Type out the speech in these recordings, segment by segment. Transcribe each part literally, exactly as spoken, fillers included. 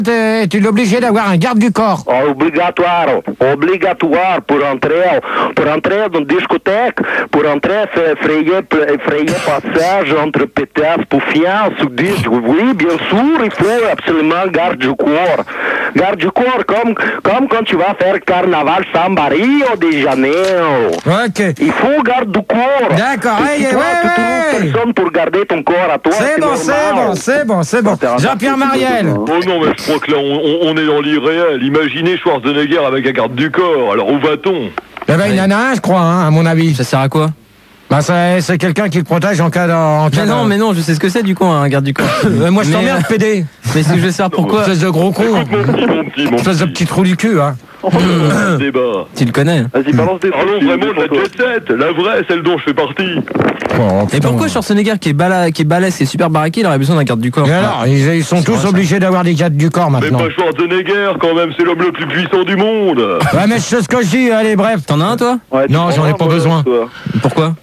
est obligé d'avoir un garde du corps. Obligatoire, obligatoire pour entrer, pour entrer dans une discothèque, pour entrer, frayer, frayer passage entre pétasses, poufiens, sous-disques. Oui, bien sûr, il faut absolument garde du corps. Garde du corps, comme, comme quand tu vas faire carnaval samba Rio de Janeiro. Ok. Il faut garde du corps. D'accord, Et si ouais, toi, ouais, tu trouves ouais. personne pour garder ton corps à toi, C'est bon, c'est bon, c'est bon, c'est bon. Jean-Pierre Mariel. Oh non, mais je crois que là, on, on- on est dans l'irréel. Imaginez Schwarzenegger avec un garde du corps. Alors où va-t-on? Eh ben, il y en a un, je crois, hein, à mon avis. Ça sert à quoi? Bah, c'est c'est quelqu'un qui le protège en cas de... en cas Mais de- non, mais non, je sais ce que c'est du coup, un garde du corps. Euh, moi, je Mais, t'emmerde, euh, P D. Mais c'est que je veux savoir pourquoi. Espèce de gros con. Écoute, mon petit, mon petit, mon Espèce de petit. petit trou du cul, hein. Euh, débat. Tu le connais. Vas-y, balance des Parlons trucs, vraiment de la des photos. jet set, la vraie, celle dont je fais partie. Oh, Et putain. pourquoi Schwarzenegger qui est balèze, qui est balèze, qui est super baraqué, il aurait besoin d'un garde du corps? Et alors, ils, ils sont tous vrai, ça. obligés d'avoir des gardes du corps Mais maintenant. pas Schwarzenegger, quand même, c'est l'homme le plus puissant du monde. Ouais, mais je sais ce que je dis, allez, bref. T'en as un toi? Ouais, tu Non, j'en ai prends pas un, moi, besoin. toi. Pourquoi?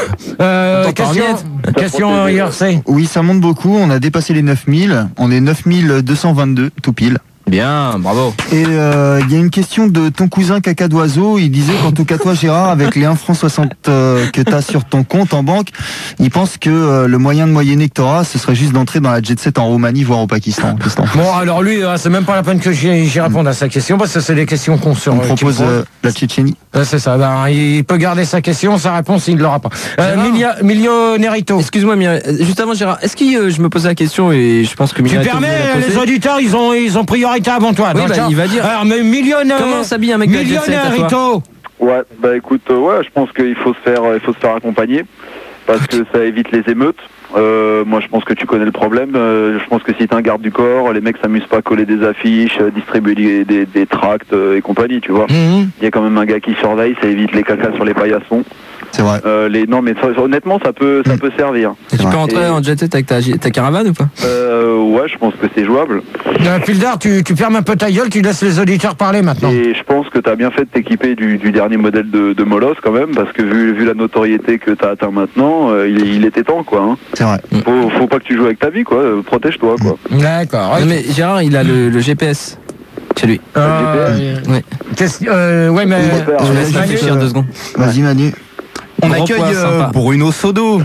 Euh, Attends, question, Cornette. question protégé, I R C. Oui, ça monte beaucoup. On a dépassé les neuf mille. On est neuf mille deux cent vingt-deux, tout pile. Bien, bravo. Et euh, il y a une question de ton cousin caca d'oiseau. Il disait qu'en tout cas toi Gérard, avec les un franc soixante euh, que tu as sur ton compte en banque, il pense que euh, le moyen de moyenner que tu auras, ce serait juste d'entrer dans la jet set en Roumanie, voire au Pakistan. Qu'est-ce que t'en penses? Bon, alors lui, euh, c'est même pas la peine que j'y j'y réponde à sa question, parce que c'est des questions qu'on sur. On euh, qu'il me propose pose. euh, la Tchétchénie. Ouais, c'est ça, ben, il peut garder sa question, sa réponse, il ne l'aura pas. Euh, Gérard. Milia- Millionérito. Excuse-moi, Mireille, euh, juste avant Gérard, est-ce que euh, je me posais la question et je pense que Tu Mireille permets, voulait la euh, les poser. auditeurs, ils ont, ils ont priorité avant toi. Oui, donc, bah, tiens. il va dire- Alors, mais millionnaire. Comment s'habille un mec de la jet set, à toi? Millionnairito. Ouais, bah écoute, euh, ouais, je pense qu'il faut se faire, euh, il faut se faire accompagner parce que ça évite les émeutes. Euh, moi, je pense que tu connais le problème. Euh, je pense que si t'es un garde du corps, les mecs s'amusent pas à coller des affiches, euh, distribuer des, des, des tracts euh, et compagnie, tu vois. Mhm. Il y a quand même un gars qui surveille, ça évite les cacas sur les paillassons. C'est vrai. Euh, les, non, mais ça, honnêtement, ça peut, ça peut servir. Et tu Ouais. peux rentrer Et- en jet set avec ta, ta caravane ou pas? Euh, ouais, je pense que c'est jouable. Euh, Pildar, tu, tu fermes un peu ta gueule, tu laisses les auditeurs parler maintenant. Et je pense que tu as bien fait de t'équiper du, du dernier modèle de, de Molos quand même, parce que vu, vu la notoriété que tu as atteint maintenant, euh, il, il était temps quoi. Hein. C'est vrai. Faut, faut pas que tu joues avec ta vie quoi, euh, protège-toi quoi. D'accord. Non mais Gérard, il a le, le G P S chez lui. Euh, Ouais. qu'est-ce- euh, ouais, mais. Faut faire, Je euh, laisse Manu, réfléchir euh, deux secondes. Vas-y Manu. On Gros accueille poids, euh, sympa. Bruno Sodo.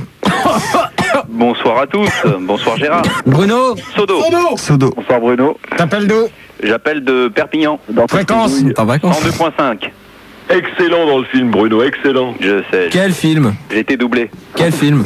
Bonsoir à tous, bonsoir Gérard. Bruno, Sodo, Sodo. Bonsoir Bruno. t'appelles d'où? j'appelle de Perpignan, Dans ta Fréquence. petite T'es en vacances? cent deux point cinq. Excellent dans le film, Bruno, excellent. Je sais, Quel film? j'ai été doublé. Quel film?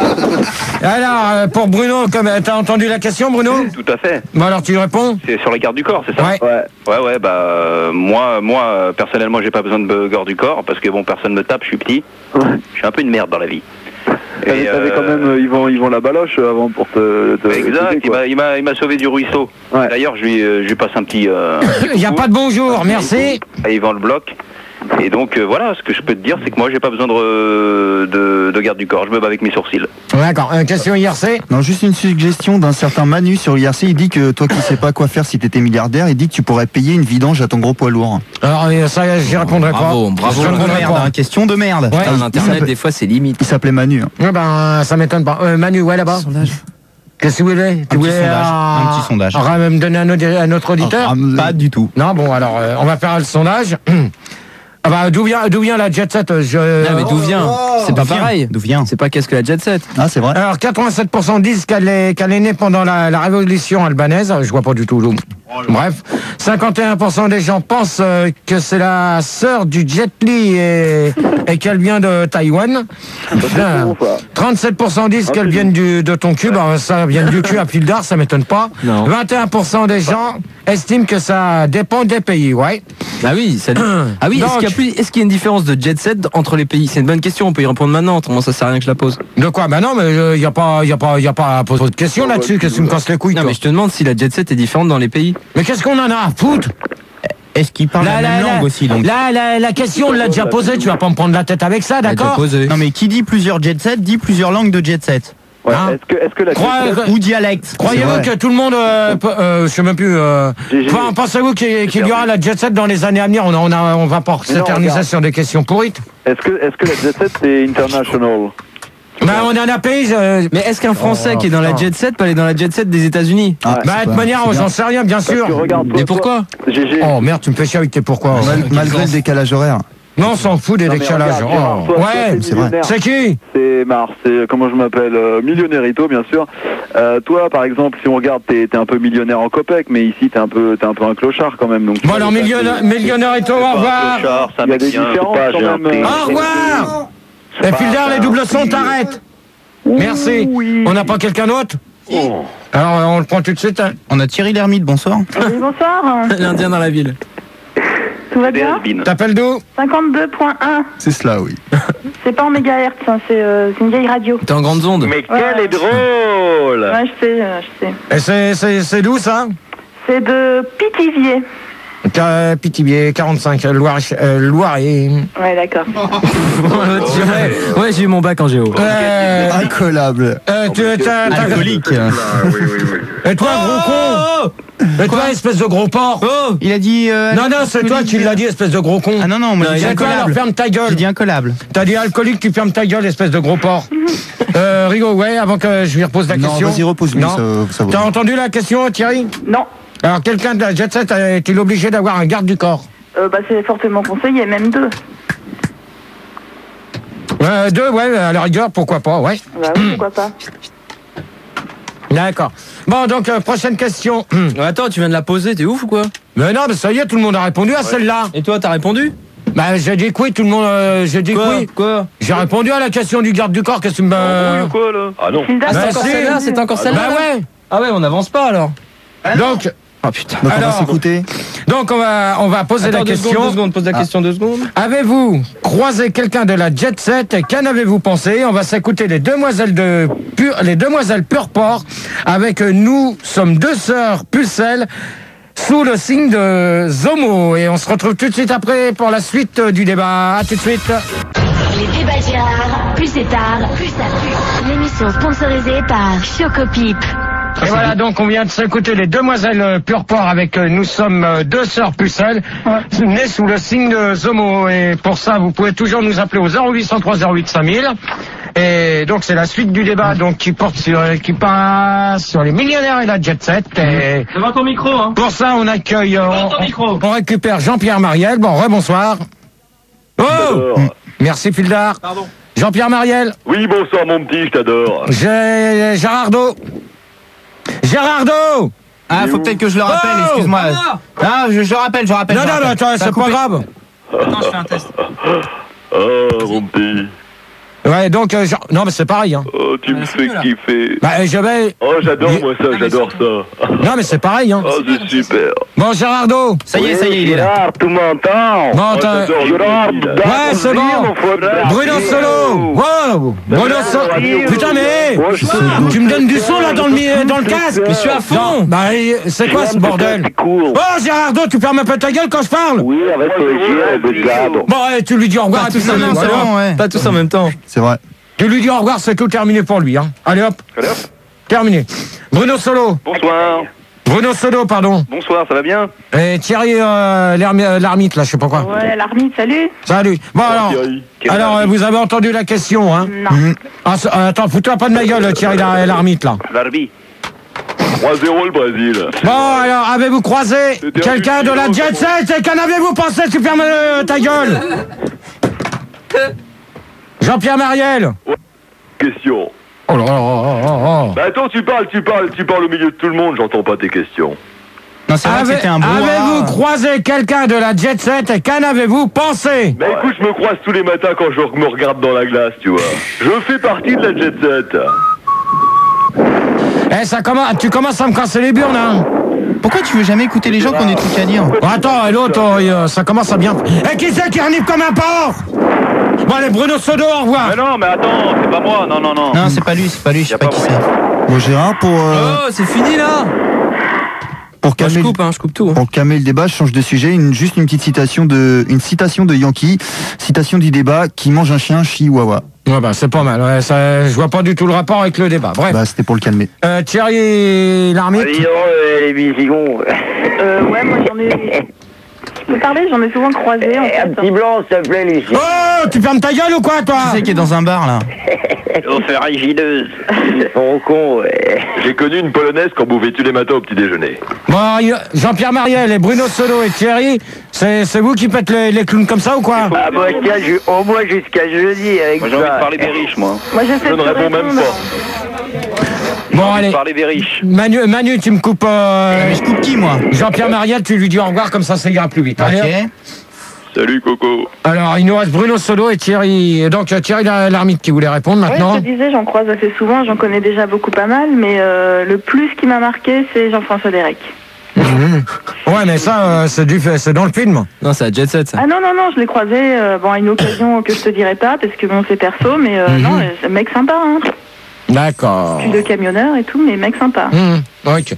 Alors, euh, pour Bruno, comme t'as entendu la question, Bruno? Tout à fait. Bon, alors tu réponds? C'est sur les gardes du corps, c'est ça? Ouais. Ouais. Ouais, ouais, bah euh, moi, moi euh, personnellement, j'ai pas besoin de garde du corps parce que bon, personne me tape, je suis petit. Ouais. Je suis un peu une merde dans la vie. T'avais Et, t'avais euh, quand même euh, Yvan, Yvan la baloche euh, avant pour te. te Exact, t'aider, il quoi. m'a, il m'a, il m'a sauvé du ruisseau. Ouais. D'ailleurs, je lui, euh, je lui passe un petit. Euh, Il n'y a pas de bonjour, merci. à Yvan le bloc. Et donc euh, voilà, ce que je peux te dire, c'est que moi, j'ai pas besoin de, re- de, de garde du corps. Je me bats avec mes sourcils. D'accord, euh, question I R C. Non, juste une suggestion d'un certain Manu sur l'I R C. Il dit que toi qui sais pas quoi faire si t'étais milliardaire, il dit que tu pourrais payer une vidange à ton gros poids lourd. Alors, euh, ça, j'y répondrai Bravo, pas. bravo. Je Question de répondrai merde, pas. hein, question de merde. Ouais. Putain, il Internet, s'appelle- des fois, c'est limite. Il s'appelait Manu. hein. Ouais, ben, ça m'étonne pas. Euh, Manu, ouais, là-bas. Sondage. Qu'est-ce que vous voulez? Tu petit voulais, sondage, euh, un petit sondage. alors, me donner un, audi- un autre auditeur? Ah, Pas du tout. Non, bon, alors, euh, on va faire le sondage. Ah bah, d'où vient, d'où vient la jet set? Je... Non mais d'où vient? C'est pas D'où vient pareil. D'où vient C'est pas qu'est-ce que la jet set? Ah, c'est vrai. Alors, quatre-vingt-sept pour cent disent qu'elle est, qu'elle est née pendant la, la révolution albanaise. Je vois pas du tout d'où. Bref. cinquante et un pour cent des gens pensent euh, que c'est la sœur du Jet Li et, et qu'elle vient de Taïwan. Putain. bon, ça. trente-sept pour cent disent Ah, qu'elle c'est vient du, de ton cul. Bah, ça vient du cul à Pildar, ça m'étonne pas. Non. vingt et un pour cent des gens estiment que ça dépend des pays, ouais. Ah oui, ça... ah oui, est-ce Donc- qu'il y a plus, est-ce qu'il y a une différence de jet set entre les pays? C'est une bonne question, on peut y répondre maintenant, autrement ça sert à rien que je la pose. De quoi? Bah non, mais il n'y a pas, y a pas, y a pas à poser de questions là-dessus. Qu'est-ce que tu me casses les couilles, Non toi? mais je te demande si la jet set est différente dans les pays. Mais qu'est-ce qu'on en a à foutre? Est-ce qu'il parle la, même langue aussi donc la, la, la question, on l'a déjà posée, tu vas pas me prendre la tête avec ça, Elle a déjà d'accord? posé. Non mais qui dit plusieurs jet sets dit plusieurs langues de jet set. Ouais. Hein Est-ce que, est-ce que la Crois- jet set- Ou dialecte. Croyez-vous C'est vrai. que tout le monde, euh, peut- euh, je sais même plus, euh, G G. enfin, pensez-vous qu'il qu'il y aura la jet set dans les années à venir? On, a, on, a, on va pas Mais non, s'éterniser regarde. sur des questions pourrites. Est-ce que, est-ce que la jet set c'est international? Bah on en a payé. je- Mais est-ce qu'un Français Oh, qui est dans la putain. jet set peut aller dans la jet set des États-Unis? Ah, Bah de toute manière, j'en sais rien, bien sûr. Parce que regarde, toi, Mais toi, pourquoi? G G. Oh merde, tu me fais chier avec tes pourquoi. Mal- malgré le décalage horaire. Non, on s'en fout des Non, mais décalages. regarde, Gérard, Oh. toi, toi, Ouais, t'es c'est vrai. millionnaire. c'est qui? C'est Mars, c'est comment je m'appelle, euh, Millionnairito bien sûr. Euh, toi par exemple, si on regarde, t'es t'es un peu millionnaire en copec, mais ici t'es un peu t'es un peu un clochard quand même. Donc tu Bon vois, alors, il y a- millionnaire, millionnaire et toi, au revoir. Clochard, ça Il y a des mec bien, différences pas, quand j'ai un même, prix. euh, Au revoir. Et Filder, les doubles sons, t'arrêtes. Merci. Oui. On n'a pas quelqu'un d'autre? Alors on le prend tout de suite. hein. On a Thierry Lhermitte, bonsoir. Oui, bonsoir. L'Indien dans la ville. Tout va Des bien? has-beens. T'appelles d'où? cinquante-deux point un. C'est cela, oui. C'est pas en mégahertz, hein, c'est euh, c'est une vieille radio. T'es en grande onde. Mais quel est drôle! Ouais, je sais, euh, je sais. Et c'est- c'est c'est d'où ça? C'est de Pithiviers. Ca- Pithiviers, quarante-cinq, euh, Loire, euh, Loire et... Ouais, d'accord. ouais, ouais, j'ai eu mon bac en géo. Euh, Incollable. euh, tu, t'as- t'as- Alcoolique. Et toi, gros con? Et toi, espèce de gros porc? Oh, il a dit. euh, Non, non, c'est toi qui l'as dit, espèce de gros con. Ah non, non, moi j'ai dit C'est toi, alors incollable. ferme ta J'ai gueule. dit incollable. T'as dit alcoolique, tu fermes ta gueule, espèce de gros porc. euh, Rigo, ouais, avant que je lui repose la Non, question. vas-y, repose-lui, Non. ça, ça va. T'as entendu la question, Thierry? Non. Alors, quelqu'un de la Jet Set est-il obligé d'avoir un garde du corps? Euh, bah, c'est fortement conseillé, même deux. Euh, deux, ouais, à la rigueur, pourquoi pas, ouais. Bah oui, pourquoi pas. D'accord. Bon, donc, euh, prochaine question. Attends, tu viens de la poser, t'es ouf ou quoi? Mais non, mais ça y est, tout le monde a répondu à celle-là. Et toi, t'as répondu? Bah, j'ai dit que oui, tout le monde, euh, j'ai dit que Quoi? oui. Quoi? J'ai répondu à la question du garde du corps, qu'est-ce que tu me... Oui ou quoi là? Ah non. Hilda, Ah, c'est Bah, encore si. celle-là, c'est encore celle-là? Bah ouais. Ah ouais, on n'avance pas alors. Donc, Ah putain. Donc on Alors, va s'écouter. donc on va, on va poser Attends, la deux question. secondes, deux secondes, pose la question deux secondes. Avez-vous croisé quelqu'un de la Jet Set et qu'en avez-vous pensé? On va s'écouter les demoiselles de Pur, les demoiselles Purport avec euh, Nous sommes deux sœurs Pucelles sous le signe de Zomo. Et on se retrouve tout de suite après pour la suite euh, du débat. À tout de suite. Les débats Gérard, plus c'est tard, plus ça pue. L'émission sponsorisée par Chocopip. Et voilà, donc on vient de s'écouter les demoiselles euh, Purport avec euh, Nous sommes euh, deux sœurs Pucelles, nées sous le signe de Zomo. Et pour ça, vous pouvez toujours nous appeler au zéro huit cent trois zéro huit cinq mille. Et donc c'est la suite du débat donc qui porte sur, euh, qui passe sur les millionnaires et la Jet Set. Et Devant ton micro, hein. pour ça, on accueille, euh, Devant ton on, micro. on récupère Jean-Pierre Mariel. Bon, rebonsoir. Oh, Alors, merci Fildar. Pardon. Jean-Pierre Mariel. oui, bonsoir mon petit, je t'adore. J'ai Gérardo. Gérardo. Ah, faut peut-être que je le rappelle, Oh excuse-moi. Ah, je, je rappelle, je rappelle. Non, je non, rappelle. non, attends, Ça a c'est pas coupé. grave. Non, je fais un test. Ah, mon petit. Ouais, donc, euh, Jean- non, mais c'est pareil, hein. Oh, tu me c'est fais mieux, là. kiffer. Bah, je vais. Oh, j'adore Mais- moi ça, j'adore ça. Non, mais c'est pareil, hein. Oh, c'est super. Bon, Gérardo. Ça y est, ça y est, il est là. Gérard, tu m'entends? Bon, Oh, t'as- j'adore le Gérard, petit, là. Ouais, c'est bon. Bruno Solo. Wow. Bruno Solo. Putain, mais. Tu me donnes du son, là, dans le, mi- dans le casque. Mais je suis à fond. Non, bah, c'est quoi ce bordel? C'est cool. Oh, Gérardo, tu fermes un peu ta gueule quand je parle. Oui, avec le Gérard, regarde. Bon, allez, tu lui dis au revoir. Pas et puis tous c'est en même bon, c'est alors. bon, ouais. Pas tous en même temps. C'est vrai. Tu lui dis au revoir, c'est tout terminé pour lui, hein. Allez hop. Allez, hop. Terminé. Bruno Solo. Bonsoir. Bruno Solo, pardon. Bonsoir, ça va bien? Et Thierry euh, l'ermi- euh, l'ermite, là, je sais pas quoi. Ouais, l'armite, salut. Salut. Bon, alors, Thierry. alors euh, vous avez entendu la question, hein? Non. Ah, ça- euh, attends, fous-toi pas de ma gueule, Thierry l'ar- l'ermite, là. Barbie. trois zéro le Brésil. Bon, alors, avez-vous croisé C'était quelqu'un de la hallucinant, Jet Set et qu'en avez-vous pensé? Tu fermes euh, ta gueule. Jean-Pierre Mariel. Question. Oh là là, oh, oh, oh, oh. Bah attends, tu parles, tu parles, tu parles au milieu de tout le monde, j'entends pas tes questions. Non, c'est vrai que Avez- c'était un Avez-vous brouhaha. croisé quelqu'un de la Jet Set et qu'en avez-vous pensé? Bah écoute, je me croise tous les matins quand je me regarde dans la glace, tu vois. Je fais partie de la Jet Set. Eh, ça commence, tu commences à me casser les burnes, hein? Pourquoi tu veux jamais écouter les gens qui ont des trucs à dire? Bon, attends, et l'autre, oh, euh, ça commence à bien. Eh, qui c'est qui renifle comme un porc? Bon, allez, Bruno Sodo, au revoir. Mais non, mais attends, c'est pas moi, non, non, non. Non, c'est pas lui, c'est pas lui, je sais Y a pas pas qui moyen. c'est. Bon, Gérard, pour, euh, Oh, c'est fini là. pour, Moi, calmer, je coupe, hein, je coupe tout. hein. pour calmer le débat, je change de sujet. Une, juste une petite citation de, une citation de Yankee. Citation du débat. Qui mange un chien, chihuahua. Ouais, bah, c'est pas mal. Ouais, ça, je vois pas du tout le rapport avec le débat. Bref. Bah, c'était pour le calmer. Euh, Thierry Larmite. Dis donc, euh, les bisigons. Euh, ouais, moi j'en ai. peux parler, j'en ai souvent croisé. En Eh, fait. un petit blanc, s'il te plaît, Lucie. Oh, tu fermes ta gueule ou quoi, toi? Qui c'est qui est dans un bar là? On fait rigideuse. Ils sont cons, ouais. J'ai connu une polonaise qu'on bouffait tous les matins au petit déjeuner. Bon, Jean-Pierre Mariel et Bruno Solo et Thierry, c'est c'est vous qui faites les, les clowns comme ça ou quoi? Ah bah tiens, je- au moins jusqu'à jeudi avec Moi j'ai envie de ça. parler des riches, moi. Moi, j'essaie Je de ne réponds même répondre. pas. Bon, J'ai envie allez. de parler des riches. Manu, Manu, tu me coupes. euh, Mais je coupe qui moi? Jean-Pierre Mariel, tu lui dis au revoir, comme ça, ça ira plus vite. Allez, hop. Ok. Salut Coco. Alors, il nous reste Bruno Solo et Thierry. Donc, euh, Thierry la- l'Armite qui voulait répondre Ouais, maintenant. je te disais, j'en croise assez souvent, j'en connais déjà beaucoup pas mal, mais euh, le plus qui m'a marqué, c'est Jean-François Derek. Mhm. Ouais, mais ça, euh, c'est du, c'est dans le film. Non, c'est la Jet Set, ça. Ah non, non, non, je l'ai croisé euh, bon, à une occasion que je te dirai pas, parce que bon, c'est perso, mais euh, Mhm. non, euh, c'est un mec sympa, hein. D'accord. Plus de camionneur et tout, mais mec sympa. Mhm. Ok.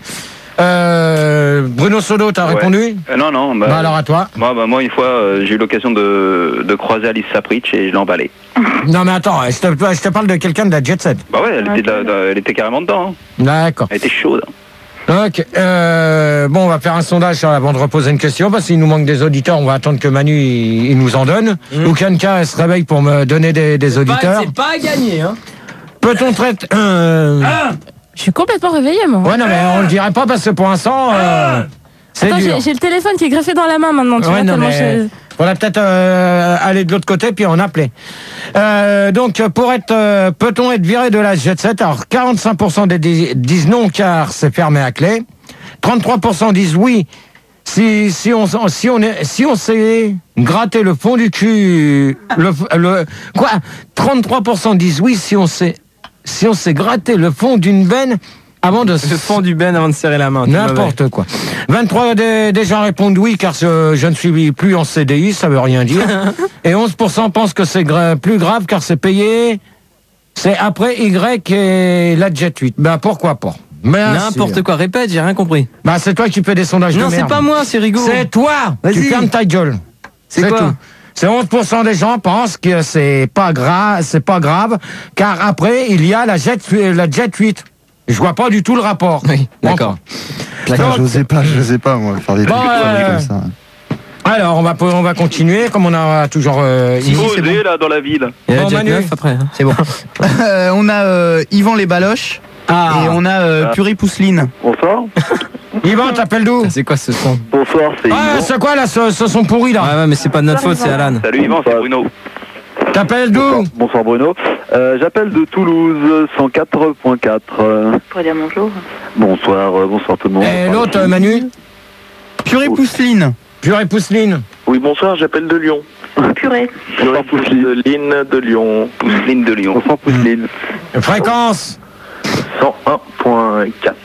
Euh, Bruno Solo, t'as Ouais. répondu? Euh, non, non. Bah, Bah alors à toi. Moi, bah, moi, une fois, euh, j'ai eu l'occasion de, de croiser Alice Sapritch et je l'ai emballée. Non, mais attends, je te, je te parle de quelqu'un de la Jet Set. Bah ouais, elle, Ok. était, de la- de- elle était carrément dedans. hein. D'accord. Elle était chaude. Ok. Euh, bon, on va faire un sondage avant de reposer une question, parce qu'il nous manque des auditeurs. On va attendre que Manu il, il nous en donne. Ou Kanka elle se réveille pour me donner des, des auditeurs. C'est pas à gagner, hein. Peut-on traiter... Euh... Je suis complètement réveillée, moi. Ouais, non, mais on le dirait pas parce que pour l'instant, euh, c'est Attends, dur. j'ai j'ai le téléphone qui est greffé dans la main maintenant. Tu Ouais, vois, non, tellement mais je- faudrait peut-être euh, aller de l'autre côté puis en appeler. Euh, donc, pour être, euh, peut-on être viré de la Jet Set? Alors, quarante-cinq pour cent des dis- disent non car c'est fermé à clé. trente-trois pour cent disent oui. Si, si on, si on est, si on sait gratter le fond du cul, le, le, quoi? trente-trois pour cent disent oui si on sait, si on sait gratter le fond d'une veine avant de Le fond du ben avant de serrer la main. n'importe quoi. vingt-trois des, des gens répondent oui car ce- je ne suis plus en C D I, ça veut rien dire. Et onze pour cent pensent que c'est gra- plus grave car c'est payé. C'est après Y et la Jet huit. Ben pourquoi pas? Bien N'importe sûr. quoi, répète, j'ai rien compris. Bah c'est toi qui fais des sondages Non, de c'est merde. pas moi, c'est Rigaud. C'est toi. Tu Vas-y. fermes ta gueule. C'est quoi tout. C'est onze pour cent des gens pensent que c'est pas grave, c'est pas grave, car après il y a la Jet, la Jet huit. Je vois pas du tout le rapport. Oui, d'accord. Putain, Donc- j'osais pas, j'osais pas, moi, faire des Bon, trucs euh, comme ça. Alors on va on va continuer comme on a toujours. Euh, Il faut c'est oser, bon. là, dans la ville. Il y a Bon, la Jet Manu. neuf après. hein. C'est bon. Euh, on a euh, Yvan les Baloches. Ah. Et on a euh, Ah. Purée Pousseline. Bonsoir. Yvan, t'appelles d'où? C'est quoi ce son? Bonsoir, c'est Ah, Yvan. c'est quoi là, ce, ce son pourri là? Ouais, ouais, mais c'est pas de notre faute, c'est Alan. Salut Yvan, c'est Bruno. T'appelles Bonsoir, d'où? bonsoir Bruno. Euh, J'appelle de Toulouse, cent quatre point quatre. Euh, Pour dire bonjour. bonsoir, euh, bonsoir tout le monde. Et l'autre, euh, Manu? Purée Pousseline. Purée Pousseline. Oui, bonsoir, j'appelle de Lyon. Purée. Bonsoir Pousseline de Lyon. Pousseline de Lyon. Bonsoir Pousseline. Fréquence. cent un point quatre.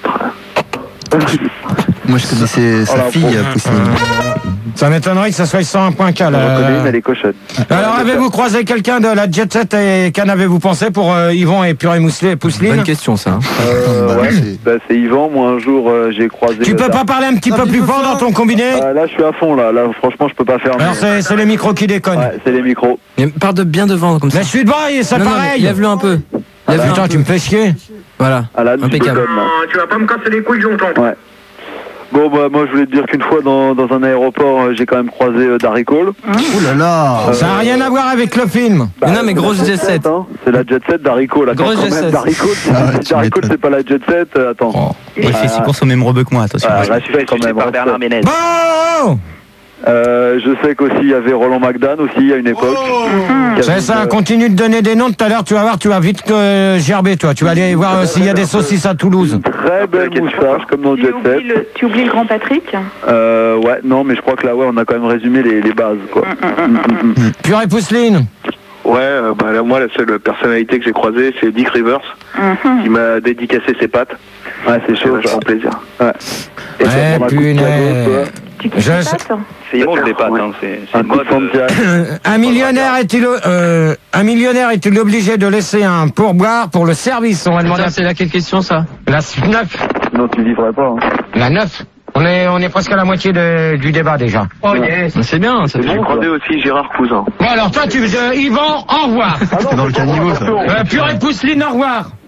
Moi, je connaissais sa Alors, fille, bon. Pousseline. Ça m'étonnerait que ça soit cent un point quatre. Je reconnais, mais Euh... elle est cochonne. Alors, avez-vous croisé quelqu'un de la Jet Set et qu'en avez-vous pensé pour euh, Yvan et Purée Mousseline Pousseline? Bonne question, ça. hein. Euh, Bah, ouais, c'est- bah, c'est Yvan, moi un jour euh, j'ai croisé... Tu peux pas parler un petit peu plus fort dans ton combiné? Ah, là je suis à fond là, là franchement je peux pas faire... Alors, mais- c'est c'est les micros qui déconnent. Ouais, c'est les micros. Mais parle de bien devant, comme ça. Mais je suis devant et c'est Non, non, mais pareil. lève-le un peu. Ah, Lève-le un putain, peu. tu me fais chier. Voilà. Ah là, tu Impeccable. déconnes, là. Tu vas pas me casser les couilles, j'entends. Ouais. Bon bah moi je voulais te dire qu'une fois dans, dans un aéroport euh, j'ai quand même croisé euh, Darry Cole. Oh là là. Ça n'a rien à voir avec le film. Mais non, mais grosse c'est la Jet Set. hein. C'est la Jet Set Darry Cole. Attends, Grosse quand Jet même, Set. Darry Cole, c'est- Ah ouais, tu Darry Cole m'étonnes. c'est pas la Jet Set, euh, attends. Oh. Il fait six courses au même rebeu que moi, attention. Ah, Je me reste suis fait quand sucer même, par reste. Bernard Ménez. Bon. Euh, je sais qu'aussi il y avait Roland McDan aussi à une époque. Qui avait C'est ça, une- continue de donner des noms tout à l'heure, tu vas voir, tu vas vite euh, gerber toi. Tu vas aller voir euh, s'il y a des saucisses à Toulouse. Très belle moustache comme dans Tu Jet Set. oublies, le, tu oublies le grand Patrick. Euh, ouais, non mais je crois que là ouais on a quand même résumé les, les bases quoi. Mm, mm, mm. Purée Pousseline. Ouais, euh, bah là, moi la seule personnalité que j'ai croisée c'est Dick Rivers Mhm. qui m'a dédicacé ses pattes. Ouais c'est chaud, ça fait plaisir. Ouais. Et ça Eh prend un coup de punaise. cadeau, Tu Je kiffes sais- pas, toi C'est Yvan les pattes, hein. C'est c'est un une coup de mode. euh, Santiago. Un millionnaire est-il euh, un millionnaire est-il obligé de laisser un pourboire pour le service? On va demander à c'est laquelle question, ça? la neuf. Non tu livrerais pas. Hein. La neuf. On est on est presque à la moitié de- du débat déjà. Oh yes. C'est bien, ça. J'ai croisé aussi Gérard Cousin. Bon alors toi tu veux Yvan, au revoir. C'est dans le caniveau, ça. Euh, Purée Pousseline, au revoir.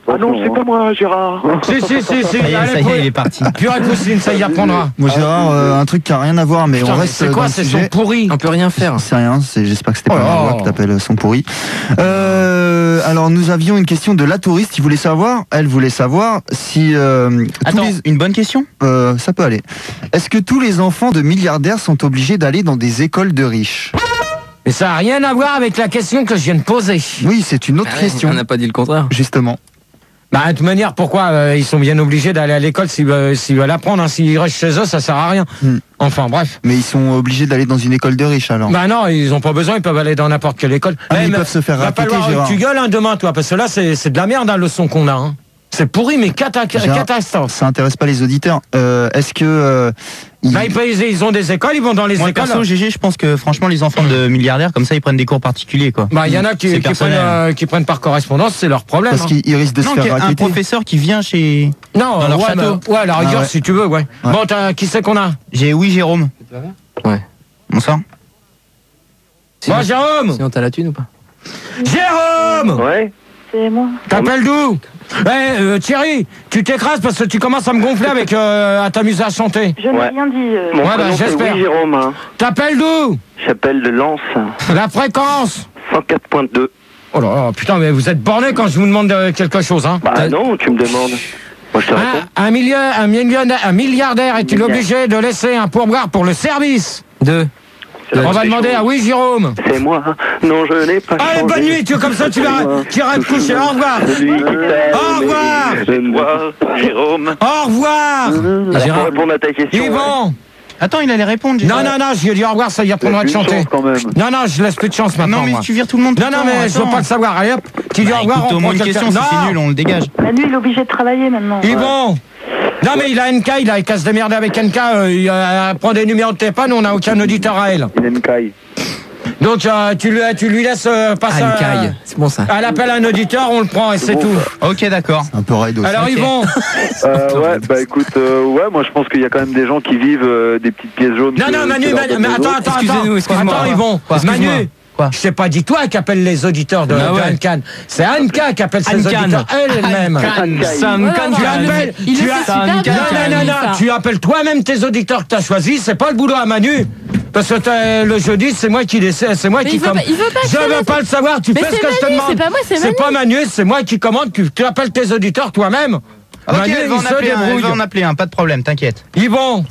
attention. Ah non, c'est hein. pas moi, Gérard. Si, si, si, si. Ça y est, Allez, ça y pour- est, il est parti. Purée Pousseline, ça y apprendra. Moi Gérard, euh, un truc qui a rien à voir, mais Putain, on mais reste c'est dans quoi, le c'est sujet. son pourri. On peut rien faire. C'est rien, c'est, j'espère que c'était Oh pas là ma voix là. que t'appelles son pourri. Euh, alors nous avions une question de la touriste qui voulait savoir, elle voulait savoir si euh, tous Attends, les, une bonne question. euh, ça peut aller. Est-ce que tous les enfants de milliardaires sont obligés d'aller dans des écoles de riches? Mais ça n'a rien à voir avec la question que je viens de poser. Oui, c'est une autre Ah ouais, question. On n'a pas dit le contraire. Justement. Bah, de toute manière, pourquoi euh, ils sont bien obligés d'aller à l'école s'ils veulent, s'ils veulent apprendre, hein. S'ils restent chez eux, ça sert à rien. Hmm. Enfin, bref. Mais ils sont obligés d'aller dans une école de riches alors. Bah non, ils ont pas besoin, ils peuvent aller dans n'importe quelle école. Ah, mais Eh, ils mais peuvent se faire va répéter, falloir Gérard. que tu gueules hein, demain, toi, parce que là, c'est c'est de la merde, hein, le son qu'on a. Hein. C'est pourri, mais cata Gérard, catastrophe. ça intéresse pas les auditeurs. Euh, est-ce que euh, ils- Bah, ils, peuvent- ils ont des écoles, ils vont dans les Moi, écoles. perso, G G, je pense que franchement, les enfants de milliardaires, comme ça, ils prennent des cours particuliers, quoi. Bah, il y en a qui, C'est qui, prennent, personnel. euh, qui prennent par correspondance, c'est leur problème. parce hein. qu'ils ils risquent de Non, se qu'il y faire a un racketter. professeur qui vient chez. Non, dans leur ouais, château. mais- ouais, à la rigueur, Ah ouais. si tu veux, ouais. Ouais. Bon, t'as- qui c'est qu'on a? J'ai oui, Jérôme. Ouais. Bonsoir. Bon, Jérôme Sinon, t'as la thune ou pas? Jérôme Ouais. C'est moi. T'appelles d'où? Ouais, euh, Thierry, tu t'écrases parce que tu commences à me gonfler avec euh, à t'amuser à chanter. Je n'ai Ouais. rien dit. euh. Mon Ouais, bah, prénom, c'est j'espère. oui, Jérôme. Hein. T'appelles d'où? J'appelle de Lens. La fréquence. cent quatre point deux. Oh là là, putain, mais vous êtes borné quand je vous demande euh, quelque chose, hein. Bah non, tu me demandes. Moi, je te réponds. Un, un, milieu, un, millionnaire, un milliardaire est-il Milliard. obligé de laisser un pourboire pour le service? Deux. On va demander à oui, Jérôme. C'est moi. hein. Non, je n'ai pas Allez, changé. bonne nuit, tu comme ça, tu vas, tu iras te coucher. Au revoir. Celui qui t'aime. Au revoir. C'est toi, Jérôme. Au revoir. Alors, pour répondre à ta question. Yvon. Attends, il allait répondre. Non, non, non, je lui ai dit au revoir, ça y apprendra de Une chanter. chance quand même. Non, non, je laisse plus de chance maintenant. Non, mais moi. tu vires tout le monde. tout Non, le non, temps, mais je veux attends. pas le savoir. Allez hop, tu dis au Bah, revoir, écoute, on au prend moins une quelqu'un. question, si c'est Non. nul, on le dégage. Manu, il est obligé de travailler maintenant. Yvon. Non, mais il a N K, il a qu'à se démerder avec N K, euh, il euh, prend des numéros de téléphone, on n'a aucun auditeur à elle. Il a une caille. Donc euh, tu, lui, tu lui laisses euh, passer. Ah, une euh, caille. C'est bon ça. Elle appelle un auditeur, on le prend et c'est bon, tout. Ok, d'accord. Un peu raide aussi. Alors Ok. Yvon. Euh, ouais, bah écoute, euh, ouais, moi je pense qu'il y a quand même des gens qui vivent euh, des petites pièces jaunes. Non, que- non, Manu, que leur Manu, donnent mais les attends, autres. attends, attends. Excusez-nous, excuse-moi. Attends, Yvon. Quoi, excuse-moi. Manu. Quoi Je sais pas dit toi qui appelle les auditeurs de, Ah de ouais. Anne-Can. C'est Anne-Can qui appelle ses Anne-Can. auditeurs elle-même. Ça me Ouais, canne. non, Tu non, il le appelles, fait- il tu le as- fait super non, bien, non, non, lui, non, ça. tu appelles toi-même tes auditeurs que tu as choisis, c'est pas le boulot à Manu. Parce que t'as- le jeudi, c'est moi qui décide, c'est moi Mais qui il veut commande. pas- il veut pas que Je ça veux laisse- pas le savoir, tu Mais fais ce c'est que je te Manu, demande. c'est pas moi, c'est Manu. pas Manu, c'est moi qui commande, tu, tu appelles tes auditeurs toi-même. Ok, Manu, elle va, il en se appeler un, elle débrouille. va en appeler un, pas de problème, t'inquiète. Yvon.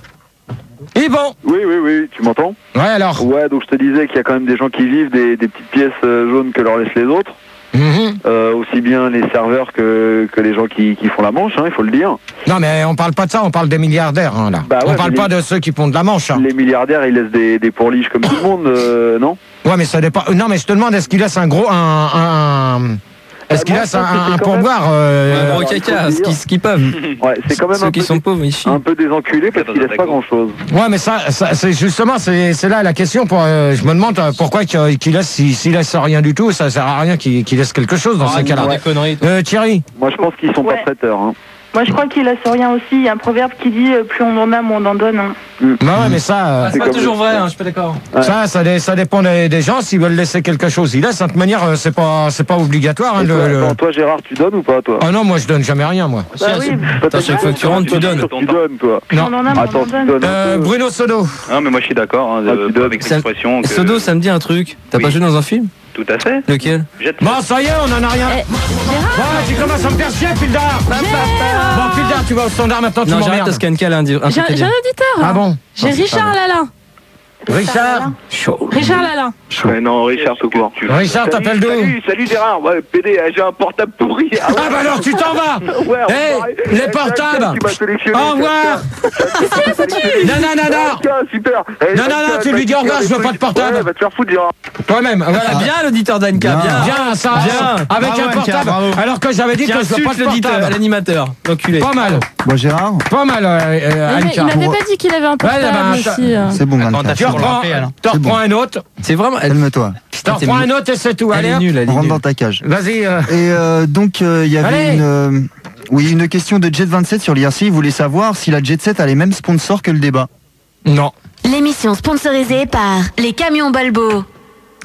Yvon. Oui, oui, oui, tu m'entends? Ouais, alors. Ouais, donc je te disais qu'il y a quand même des gens qui vivent des, des petites pièces euh, jaunes que leur laissent les autres. Mhm. Euh, aussi bien les serveurs que, que les gens qui, qui font la manche, hein, il faut le dire. Non, mais on parle pas de ça, on parle des milliardaires, hein, là. Bah ouais, on parle mais pas les- de ceux qui font de la manche. Hein. Les milliardaires, ils laissent des, des pourliches comme tout le monde, euh, non? Ouais, mais ça dépend. Non, mais je te demande, est-ce qu'il laisse un gros. un, un- Est-ce qu'il moi, laisse je pense un, que c'est un quand pourboire euh, Un gros alors, il faut caca, le ce dire. qu'ils ce qu'ils peuvent. Ouais, c'est quand même Ceux un qui peu, sont des, pauvres, ils chient. un peu des enculés parce qu'ils laissent pas grand chose. Ouais, mais ça, ça c'est justement, c'est c'est là la question. Pour, euh, je me demande euh, pourquoi qu'il qu'il laisse, s'il s'il laisse rien du tout, ça sert à rien qu'il qu'il laisse quelque chose dans ces cas-là. Des conneries. Euh, Thierry. Moi je pense qu'ils sont Ouais. pas traiteurs. Hein. Moi, je crois qu'il laisse rien aussi. Il y a un proverbe qui dit euh, plus on en a, moins on en donne. hein. Bah ouais, mais ça, euh, C'est Pas comme toujours le- vrai, hein, je suis pas d'accord. Ouais. ça, ça, dé- ça dépend des, des gens. S'ils veulent laisser quelque chose, ils laissent. De toute manière, euh, c'est pas, c'est pas obligatoire. Hein, Et le, toi, le- attends, toi Gérard, tu donnes ou pas toi? Ah non, moi je donne jamais rien, moi. Bah oui, Attends, chaque fois que tu rentres, tu donnes. Tu donnes toi. plus on en a, moins on Attends, en tu donne. donnes. Euh, un peu. Bruno Sodo. Non, mais moi je suis d'accord hein, Ah, de- tu donnes. avec Ça- l'expression que. Sodo, ça me dit un truc. T'as Oui. pas joué dans un film? Tout à fait. Lequel? Jette- Bon, ça y est, on en a rien. Eh, Gérard, Bon, tu commences à me faire chier, Pildar. Bon, Pildar, tu vas au standard maintenant, tu Non, j'arrête m'emmerdes. parce qu'Anka a un di- un j'ai truc à j'ai un dire. auditeur. Ah bon? J'ai Richard Lalin. Richard. Richard Lalin. Ouais, non, Richard tout court. Richard, t'appelles d'où? Salut, salut Gérard. Ouais, P D, j'ai un portable pourri. Ah bah alors tu t'en vas. Ouais, on Eh, va arrêter. les Eh, portables. tu m'as sélectionné. Au revoir. Non, non, non, non. Tiens, super. Eh, Non, non, non, tiens, tu lui dis au revoir, des je veux pas de trucs. portable. Ouais, va te faire foutre, Gérard. Toi-même, voilà. Ah, bien l'auditeur d'Anka, Bien. bien. Bien, ça, Bien. avec Bravo, un Anka, portable. bravo. Alors que j'avais dit Qui que je veux pas insulte de l'auditeur, portable. l'animateur. L'enculé. Pas mal, Bon Gérard, pas mal, euh, euh, Il, Anka. il avait pas dit qu'il avait un portable bah, aussi. euh. c'est bon, Attends, Anka. t'as Tu Pour le reprends, rappeler, alors. tu C'est reprends bon. un autre, C'est vraiment. Elle, Calme-toi. tu reprends un autre et c'est tout. elle Allez, est hop. nulle, elle est Rentre nulle. dans ta cage. Vas-y. euh, Et euh, donc euh, il y avait Allez. une, euh, oui, une question de Jet vingt-sept sur l'I R C. Il voulait savoir si la Jet Set a les mêmes sponsors que le débat. Non. L'émission sponsorisée par les camions Balbo.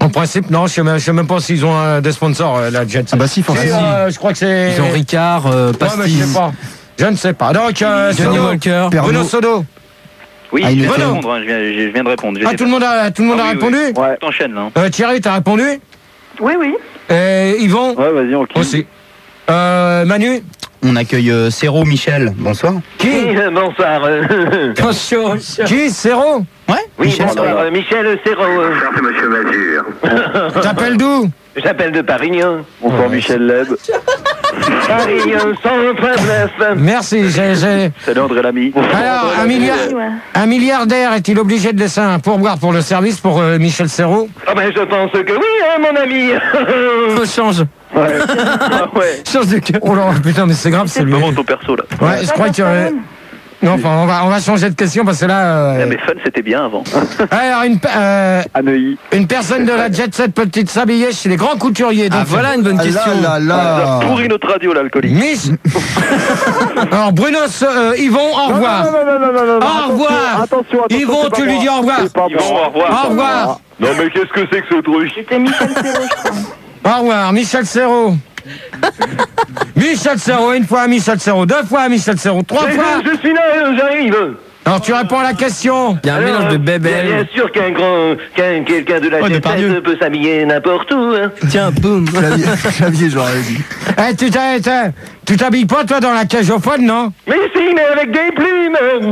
En principe, non, je sais même, je sais même pas s'ils ont euh, des sponsors, euh, la Jet Set. Ah bah si, forcément. Euh, je crois que c'est... Ils ont Ricard, euh, Ouais, mais je Pastis, sais pas. Je ne sais pas. Donc, euh, Johnny Sodo. Walker. Pernod. Bruno Sodo. Oui, Ah, je il viens de est bon. répondre, hein, je, viens, je je viens de répondre. Ah, tout le monde a, tout le monde a répondu Ouais. T'enchaînes là. hein. euh, Thierry, t'as répondu Oui, oui. Et Yvon Ouais, vas-y, on quitte. aussi. Euh, Manu On accueille euh, Céro Michel. Bonsoir. Qui Bonsoir. Qui Serrault Ouais. Oui, Michel. bonsoir, euh, Michel Serrault. C'est Monsieur Mazur. T'appelles d'où J'appelle de Parignan. Bonsoir, Michel Leb. Parignan cent vingt-neuf. Merci, j'ai... j'ai- Salut, André Lamy. Alors, un, milliard, Ouais. un milliardaire est-il obligé de laisser un pourboire pour le service pour euh, Michel Serrault? Ah ben je pense que oui, hein, mon ami. Oh, change. Ouais. Ah ouais. Change de cœur. Oh là, putain, mais c'est grave, c'est lui. Vraiment ton perso là. Ouais, je crois que... euh, Non, enfin, on va, on va changer de question parce que là... euh, Ah, mais fun c'était bien avant. Alors, une, pe- euh, À Neuilly. une personne de la Jet Set peut-elle s'habiller chez les grands couturiers? Donc, Ah, voilà une bonne Ah question. là là là. Pourri notre radio l'alcoolique. Miss... Alors, Bruno, euh, Yvon, au revoir. Non, non, non, non, non, non, non. Au revoir. Attention, attention. Yvon, c'est pas tu lui moi. dis au revoir. C'est pas Yvon, moi. au revoir. Au revoir. Non mais qu'est-ce que c'est que ce truc? C'était Michel Serrault, je crois. Au revoir, Michel Serrault. Michel Serrault, une fois Michel Serrault, deux fois Michel Serrault, trois Je, fois. je suis là, euh, j'arrive. Alors, tu réponds à la question. Il y a un Alors, mélange de euh, Bien, bébel. bien sûr qu'un grand, qu'un quelqu'un de la Oh, jet Depardieu. set peut s'habiller n'importe où. Hein. Tiens, boum. Clavier, clavier, j'aurais dit. Eh, tu t'as- t'as- tu t'habilles pas, toi, dans la cage au fun, non? Mais si, mais avec des plumes.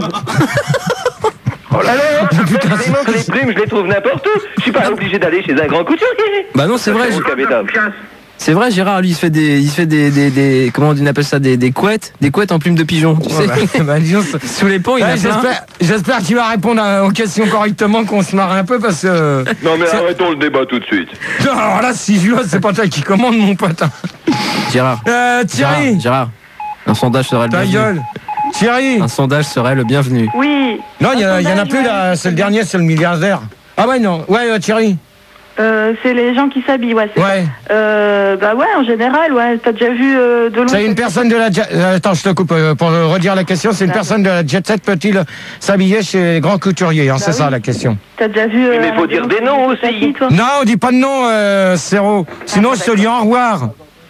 Alors, forcément que les plumes, je les trouve n'importe où. Je suis pas obligé d'aller chez un grand couturier. Bah non, c'est vrai. Au je- cabédave. C'est vrai, Gérard, lui, il se fait des, il se fait des, des, des, comment on appelle ça, des, des couettes, des couettes en plume de pigeon. Tu sais, bah, bah, disons, c'est- sous les ponts, il Ouais, a plein. j'espère, j'espère qu'il va répondre à- aux questions correctement, qu'on se marre un peu parce que. Non mais C'est- arrêtons le débat tout de suite. Non, alors là, si je vois, c'est pas toi qui commande, mon pote. hein. Gérard. Euh, Gérard, Thierry, Gérard, un sondage serait le ta bienvenu. gueule. Thierry. Un sondage serait le bienvenu. Oui. Non, il y, en a- il y en a plus là, c'est le dernier, c'est le milliardaire. Ah ouais, non. Ouais, euh, Thierry. Euh, c'est les gens qui s'habillent, ouais. c'est Ouais. ça. Euh, bah ouais, en général, ouais. T'as déjà vu euh, de loin. C'est une personne de la jet... euh, Attends, je te coupe euh, pour euh, redire la question. C'est une personne de la jet set peut-il s'habiller chez les grands couturiers hein, c'est oui. ça la question. T'as déjà vu. Oui, mais euh, faut dire des noms aussi. Qui, toi Non, on dit pas de nom, euh, Serrault. Sinon, je te dis au revoir.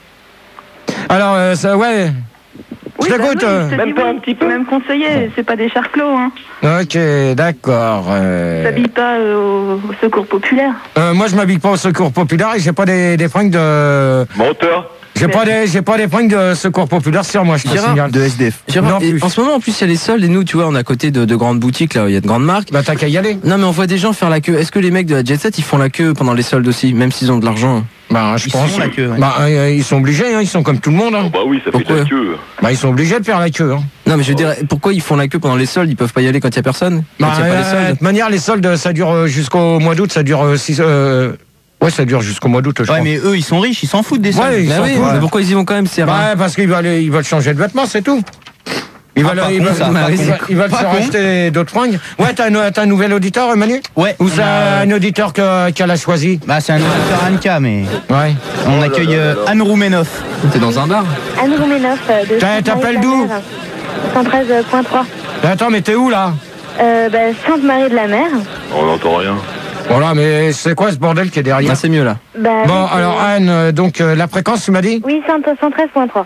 Alors, euh, ça, ouais. Oui, je bah t'écoute. oui, euh. je te dis oui, tu peux même conseiller. C'est pas des charclos, hein. Ok, d'accord. euh. T'habilles pas euh, au, au secours populaire. Euh, moi, je m'habille pas au secours populaire et j'ai pas des, des fringues de. Menteur. J'ai pas des, j'ai pas des fringues de secours populaire sur moi, je te Gérard, signale. De S D F. Gérard, Non et plus. en ce moment, en plus, il y a les soldes et nous, tu vois, on est à côté de, de grandes boutiques, là, où il y a de grandes marques. Bah, t'as qu'à y aller. Non, mais on voit des gens faire la queue. Est-ce que les mecs de la Jet Set, ils font la queue pendant les soldes aussi, même s'ils ont de l'argent? Bah, je Ils pense. font la queue, ouais. Bah, euh, ils sont obligés, hein, ils sont comme tout le monde. Hein. Bah oui, ça fait Pourquoi de la queue. Bah, ils sont obligés de faire la queue. Hein. Non, mais je veux dire, pourquoi ils font la queue pendant les soldes? Ils peuvent pas y aller quand il y a personne? Quand Bah, il y a pas les euh, de soldes? toute manière, les soldes, ça dure euh, jusqu'au mois d'août, ça dure six. Euh... Ouais, ça dure jusqu'au mois d'août, je Ouais, crois. mais eux, ils sont riches, ils s'en foutent des soldes. Ouais, ils Bah s'en oui, foutent. mais pourquoi ils y vont quand même, c'est rare? Bah, parce qu'ils veulent, ils veulent changer de vêtements, c'est tout. Ils Ah, veulent, par ils contre, veulent, ça, ils par veulent- contre. ils veulent Par se contre. racheter d'autres fringues. Ouais, t'as un, t'as un nouvel auditeur, Manu? Ouais. Ou on c'est a- un auditeur que- qu'elle a choisi? Bah, c'est un auditeur Anka, mais Ouais. on accueille euh, Anne Roumenoff. T'es dans un bar? Anne Roumenoff de T'as- t'appelles d'où? cent treize point trois. Attends, mais t'es où là? Euh, bah, Sainte-Marie-de-la-Mer. On n'entend rien. Voilà, mais c'est quoi ce bordel qui est derrière? Ah, c'est mieux là. Bah, Bon, oui, alors c'est- Anne, euh, donc euh, la fréquence, tu m'as dit? Oui, cent treize point trois.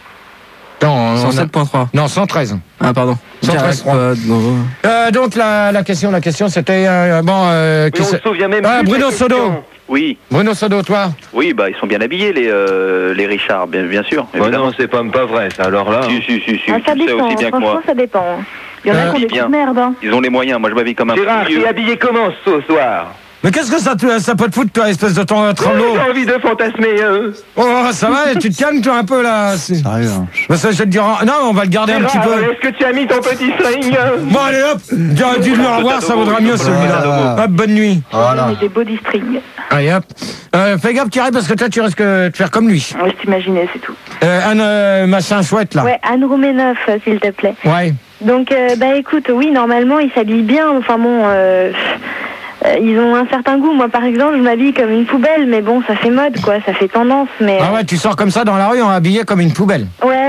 Non, on a- cent sept point trois. non, cent treize. Ah, pardon. cent treize Direct, euh, non. Euh, donc la, la question, la question, c'était euh, bon. Euh, qui Mais on c'est- se souvient même Ah, plus de Bruno la question. Sodo. Oui, Bruno Sodo, toi. oui, bah ils sont bien habillés les euh, les Richards, bien, bien sûr. Bah évidemment. non, c'est pas, pas vrai, ça. Alors là. Si, si, si, si, Ah, ça tu le sais dépend, aussi bien que franchement, moi. ça dépend. Il y en a Euh, qui ont des bien. coups de merde. Hein. Ils ont les moyens, moi je m'habille comme un Gérard, vieux. t'es habillé comment ce soir? Mais qu'est-ce que ça, te- ça peut te foutre, toi, espèce de ton tremblot? J'ai envie de fantasmer. Hein. Oh, ça va, tu te calmes, toi, un peu, là. c'est- Sérieux, hein. Parce que je vais te dire, non, on va le garder un petit Gérard, peu. est-ce que tu as mis ton petit string? Bon, allez, hop, dis- dis-lui au revoir, ça vaudra mieux, celui-là. Voilà. Hop, bonne nuit. Voilà. Mais des body strings. Allez, hop. Euh, fais gaffe, Thierry, parce que toi, tu risques de faire comme lui. Ouais, je t'imaginais, c'est tout. Euh, un euh, machin chouette, là. Ouais, Anne Roumenoff, euh, s'il te plaît. Ouais. Donc, euh, bah écoute, oui, normalement, ils s'habillent bien. Enfin bon, euh, euh, ils ont un certain goût. Moi, par exemple, je m'habille comme une poubelle, mais bon, ça fait mode, quoi. Ça fait tendance, mais... Ah ouais, tu sors comme ça dans la rue, en habillé comme une poubelle. Ouais,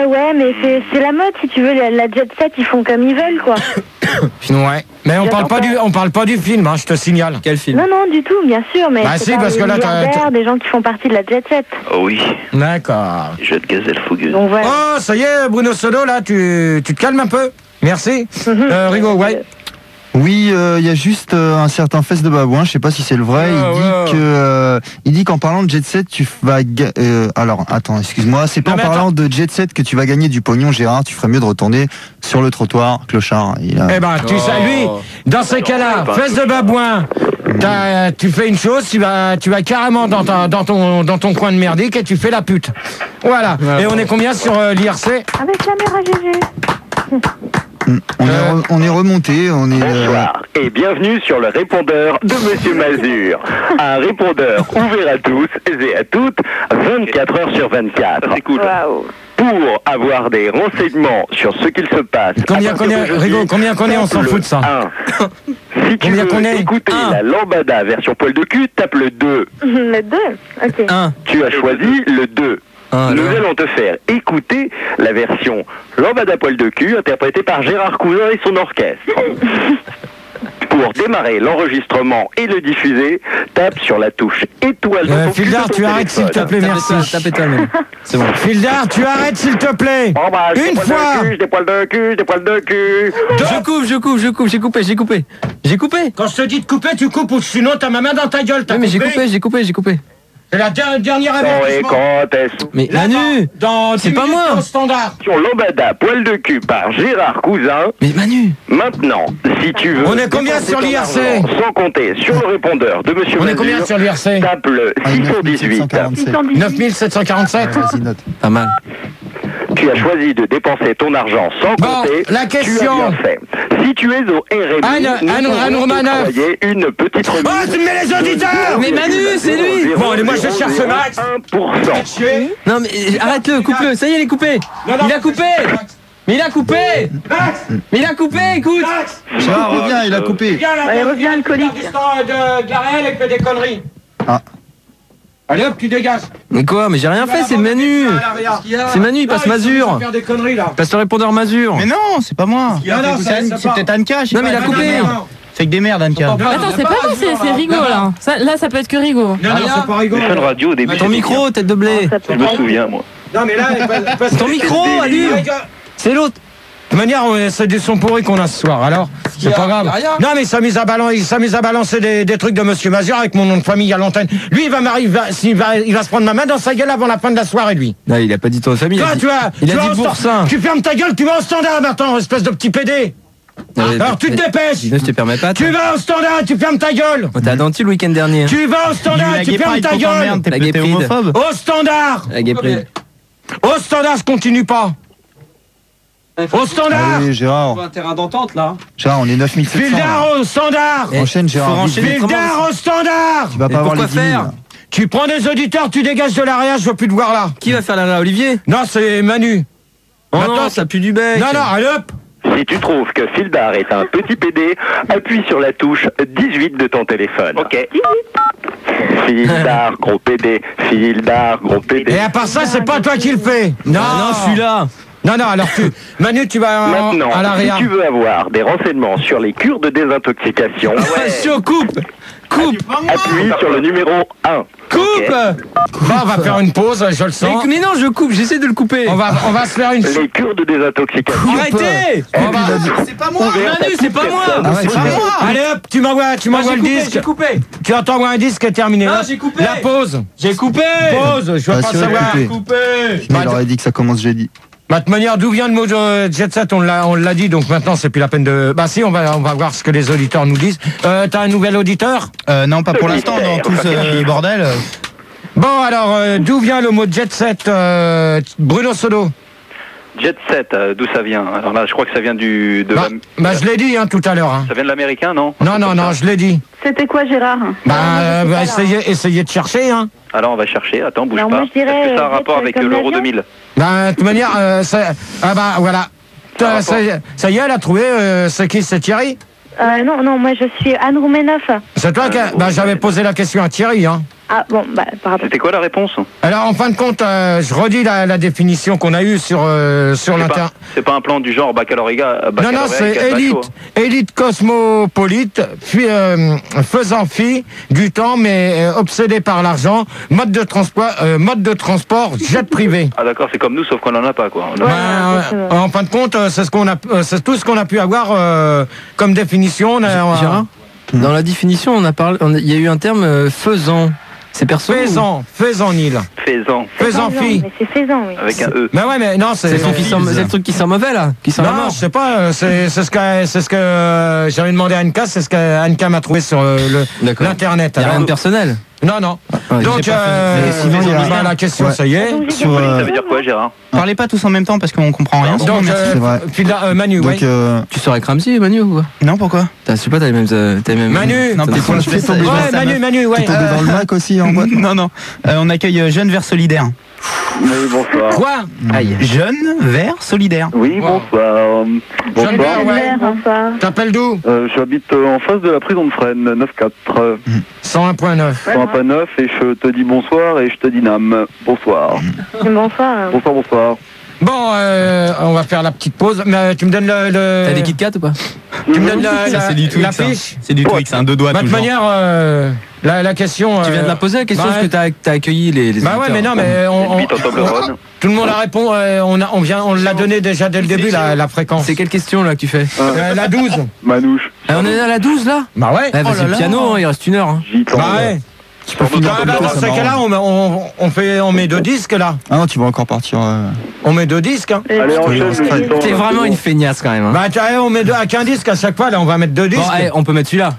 ouais, mais c'est c'est la mode, si tu veux. La, la jet set, ils font comme ils veulent, quoi. Ouais. Mais on parle pas du, on parle pas du film, hein, je te signale. Quel film? Non, non, du tout, bien sûr, mais Bah c'est si, pas parce des que là, t'as- milliardaires, des gens qui font partie de la jet set. Oh oui. D'accord. Jeu de gazelle fougueuse. Donc voilà. Oh, ça y est, Bruno Sodo, là, tu, tu te calmes un peu. Merci. Euh, Rigo, ouais. Oui, il euh, y a juste euh, un certain fesse de babouin, je sais pas si c'est le vrai. Ouais, il dit ouais. que, euh, il dit qu'en parlant de jet set, tu vas. ga- Euh, alors, attends, excuse-moi, c'est pas Non, en mais parlant de jet set que tu vas gagner du pognon, Gérard. Tu ferais mieux de retourner sur le trottoir, clochard. Il a... Eh ben, tu sais, lui, dans ces cas-là, fesse de babouin, t'as- tu fais une chose, tu vas, tu vas carrément dans, ta, dans, ton, dans ton coin de merdique et tu fais la pute. Voilà. Et on est combien sur euh, l'I R C? Avec la mère à Gégé. On, est re- on est remonté, on est. euh, Bonsoir et bienvenue sur le répondeur de Monsieur Mazur. Un répondeur ouvert à tous et à toutes, vingt-quatre heures sur vingt-quatre. C'est cool. Waouh. Pour avoir des renseignements sur ce qu'il se passe. Combien à qu'on partir est, d'aujourd'hui, Rigo, combien qu'on est, on s'en tape fout de ça. le un. Si tu Combien qu'on veux est écouter Un. la lambada version poil de cul, tape le deux. Le deux. Ok. Un. Tu as choisi le deux. Un, Nous alors. allons te faire écouter la version lambada poil de cul interprétée par Gérard Cousin et son orchestre. Pour démarrer l'enregistrement et le diffuser, tape sur la touche étoile. dans Euh, ton cul de Fildar, ton tu arrêtes s'il te téléphone. plaît, merci. Tapez-toi même. C'est bon. Fildar, tu arrêtes s'il te plaît. Bon, bah, j'ai des Une poils fois. de cul, j'ai des poils de cul, j'ai des poils de cul. Je coupe, je coupe, je coupe, j'ai coupé, j'ai coupé. J'ai coupé. Quand je te dis de couper, tu coupes ou sinon t'as ma main dans ta gueule. T'as Oui, mais j'ai coupé, j'ai coupé, j'ai coupé. C'est la der- dernière Bon, et avertissement. quand est-ce Mais Là, Manu, dans, dans c'est dix pas minutes, moi. au standard. Sur lambada poil de cul par Gérard Cousin. mais Manu. Maintenant, si tu veux. On est combien dépenser sur ton l'I R C? argent sans compter sur le répondeur de Monsieur On est Mazur, combien sur l'I R C? tape le Ah, six cent dix-huit. neuf mille sept cent quarante-sept. Vas-y, note. Pas mal. Tu as choisi de dépenser ton argent sans Bon, compter. la question. Tu as bien fait. Si tu es au R M I, Anne- nous Anne- pouvons Anne te Romanoff. travailler une petite remise. Oh, tu me mets les auditeurs. Mais Manu, c'est lui. Bon, allez, moi, je cherche Max. un pour cent. Non mais euh, arrête-le, coupe-le. Ça y est, il est coupé. Non, non, Il a coupé. Mais il a coupé. Max, Mais il a coupé, écoute. Max. Gérard, reviens, il a coupé. Viens là, Ouais, reviens, alcoolique. De, de la réelle et fait des conneries. Ah. Allez hop, tu dégages. Mais quoi? Mais j'ai rien fait, c'est Manu. C'est Manu, il passe Mazur. Faire des conneries là. Passe le répondeur Mazur. Mais non, c'est pas moi. Non, non, C'est c'est- Anne- c'est c'est pas- peut-être Anka. je sais Non, mais pas. il a coupé. C'est que des merdes, Anka. Attends, c'est pas moi, c'est c'est Rigo là. Ça- là, ça peut être que Rigo. Non, non, c'est pas rigolo. Fun Radio au début. Ton c'était micro, tête de blé. bien. Je me souviens, moi. Non, mais là, parce que- Ton micro, allume. C'est l'autre. De toute manière, on- c'est du son pourri qu'on a ce soir, alors c'est pas grave. Non, mais il s'amuse à balancer, il s'amuse à balancer des, des trucs de Monsieur Mazur avec mon nom de famille à l'antenne. Lui, il va m'arriver, il va, il va, il va se prendre ma main dans sa gueule avant la fin de la soirée, lui. Non, il a pas dit ton famille. Toi, tu vas, Il tu a vas dit au pour stand- ça. Tu fermes ta gueule, tu vas au standard maintenant, espèce de petit pédé. Alors tu te dépêches. Sinon, je te permets pas. Tu vas au standard, tu fermes ta gueule. On t'a attendu le week-end dernier. Tu vas au standard, La tu Gay fermes Pride ta pour gueule. t'emmerde, t'es La peut-être Gay Pride. homophobe. Au standard. La Gay Pride. Au standard, je continue pas. Au standard. Allez, Gérard. un terrain d'entente là. Gérard, on est neuf mille sept cents. Fildar au standard. Enchaîne, Gérard. vite, vite. Fildar au standard. Tu vas Et pas avoir les pourquoi dix mille. faire? Tu prends des auditeurs, tu dégages de l'area, je veux plus te voir là. Qui va faire la Olivier? Non, c'est Manu. Oh Maintenant, non, ça pue du bec. Non, non, allez hop. Si tu trouves que Fildar est un petit pédé, appuie sur la touche dix-huit de ton téléphone. Ok. Fildar, gros pédé. Fildar, gros pédé. Et à part ça, c'est pas toi qui le fais. Non, Ah non, je suis là. Non, non, alors tu. Manu, tu vas en- Maintenant, à si l'area. tu veux avoir des renseignements sur les cures de désintoxication, Attention, coupe. Coupe. appuie sur le numéro un. Coupe. Bon, on va faire une pause, je le sens. Mais, mais non, je coupe, j'essaie de le couper. On va, on va se faire une. Les cures de désintoxication. Arrêtez. On va- C'est pas moi. Manu, c'est pas moi. Ah ouais, C'est pas moi. Allez hop, tu m'envoies, tu m'envoies le disque. J'ai coupé. Tu t'envoies un disque et terminé. Non, Hop. j'ai coupé. La pause. J'ai coupé. Pause, je veux Ah, pas c'est vrai, savoir. coupé. Coupé. Mais il aurait dit que ça commence jeudi. Bah, de toute manière, d'où vient le mot de jet set, on l'a, on l'a dit, donc maintenant c'est plus la peine de. Bah si, on va, on va voir ce que les auditeurs nous disent. Euh, t'as un nouvel auditeur? Euh, non, pas pour l'instant, dans tout ce bordel. euh, Bon, alors, euh, d'où vient le mot jet set, euh, Bruno Sodo? Jet set, euh, d'où ça vient? Alors là, je crois que ça vient du. De Bah, l'am- bah, je l'ai dit, hein, tout à l'heure. Hein. Ça vient de l'américain, non? Non, non, non, je l'ai dit. C'était quoi, Gérard? Bah, euh, bah, essayez, essayez de chercher, hein. Alors on va chercher, attends, bouge Alors, pas. moi, je dirais, Est-ce que ça a un euh, rapport jet, avec comme euh, l'euro l'avion deux mille? Bah, de toute manière, euh, ça, ah bah, voilà. Euh, ça, ça y est, elle a trouvé, euh, c'est qui, c'est Thierry? Euh, non, non, moi je suis Anne Roumenoff. C'est toi qui, a- bah, j'avais posé la question à Thierry, hein. Ah bon, bah, pardon. C'était quoi la réponse? Alors, en fin de compte, euh, je redis la, la définition qu'on a eue sur, euh, sur C'est l'inter... pas, c'est pas un plan du genre baccalauréat. Non, baccalauréat non, c'est quatre élite, bachos, hein. élite cosmopolite, fi- euh, faisant fi du temps, mais euh, obsédé par l'argent, mode de transport, euh, mode de transport, jet privé. Ah d'accord, c'est comme nous, sauf qu'on en a pas, quoi. Ben, euh, en fin de compte, euh, c'est ce qu'on a, euh, c'est tout ce qu'on a pu avoir euh, comme définition. On a- on a- Gérard, dans la définition, on a parlé, on a- il y a eu un terme euh, faisant. C'est perso. Faisan, faisan Nil. Faisan. Faisan fille. Mais c'est Faisan, oui. Avec un E. Mais ouais, mais non, c'est C'est le truc qui sent- c'est le truc qui sent mauvais là, qui sent la Non, mort. je sais pas, euh, c'est c'est ce que c'est ce que euh, j'avais demandé à Anka, c'est ce qu'Anka m'a trouvé sur euh, le D'accord. l'internet. Il y a rien Alors, de personnel. Non, non. Ouais, Donc, j'ai pas fait- euh, mais sinon, il y a- bah, la question, Ouais. ça y est. Sur, euh, Ça veut dire quoi, Gérard? Parlez pas tous en même temps parce qu'on comprend rien. Donc, euh, C'est vrai. puis là, euh, Manu, Donc, ouais. euh, Tu serais Ramsey, Manu ou quoi? Non, pourquoi? T'as- Je sais pas, t'as les mêmes. euh, t'as les mêmes Manu. Non, t'as par des- contre, je laisse- je laisse Ouais, sa Manu, meuf. Manu, ouais. t'es tombé euh, dans le Mac aussi en boîte. Non, non. Euh, on accueille Jeunes Verts Solidaires. Oui, bonsoir. Quoi Aïe. Jeunes Verts Solidaires. Oui, Wow. bonsoir. Bonsoir. Jean-Pierre, ouais. Bonsoir. T'appelles d'où Euh, J'habite euh, en face de la prison de Fresnes, neuf quatre. cent un point neuf. cent un point neuf et je te dis bonsoir et je te dis Nam. Bonsoir. Bonsoir. Bonsoir, bonsoir. Bon, euh, on va faire la petite pause. Mais euh, tu me donnes le. le- T'as des Kit Kat ou pas? Tu me donnes la, Ça, la, c'est du Twix. la ça. fiche. C'est du Twix, un deux doigts Bah, de toute toujours. manière, euh, la, la question. Tu viens de la poser la question bah, parce que t'as t'as accueilli les. les Bah ouais, auditeurs. mais non, mais on, on- Vite en Toblerone. tout le monde a répondu. euh, on, a, on vient, on l'a donné déjà dès le début la, la fréquence. C'est quelle question là que tu fais? Euh, la douze. Manouche. Ah, on est à la douze là? Bah ouais. Eh, vas-y, là le là. piano, hein, il reste une heure. hein. J'y tends. Bah ouais. Tu peux finir Ah, comme bah, ça, dans ça ce m'arrange. cas-là, on, met- on, on fait, on met deux disques là. Ah non, tu vas encore partir. euh, On met deux disques. Hein. Allez, enchaîne le T'es J'y tends, T'es là, vraiment c'est une bon. feignasse quand même. hein. Bah tiens, on met deux, avec un disque à chaque fois. Là, on va mettre deux Bon, disques. allez, on peut mettre celui-là.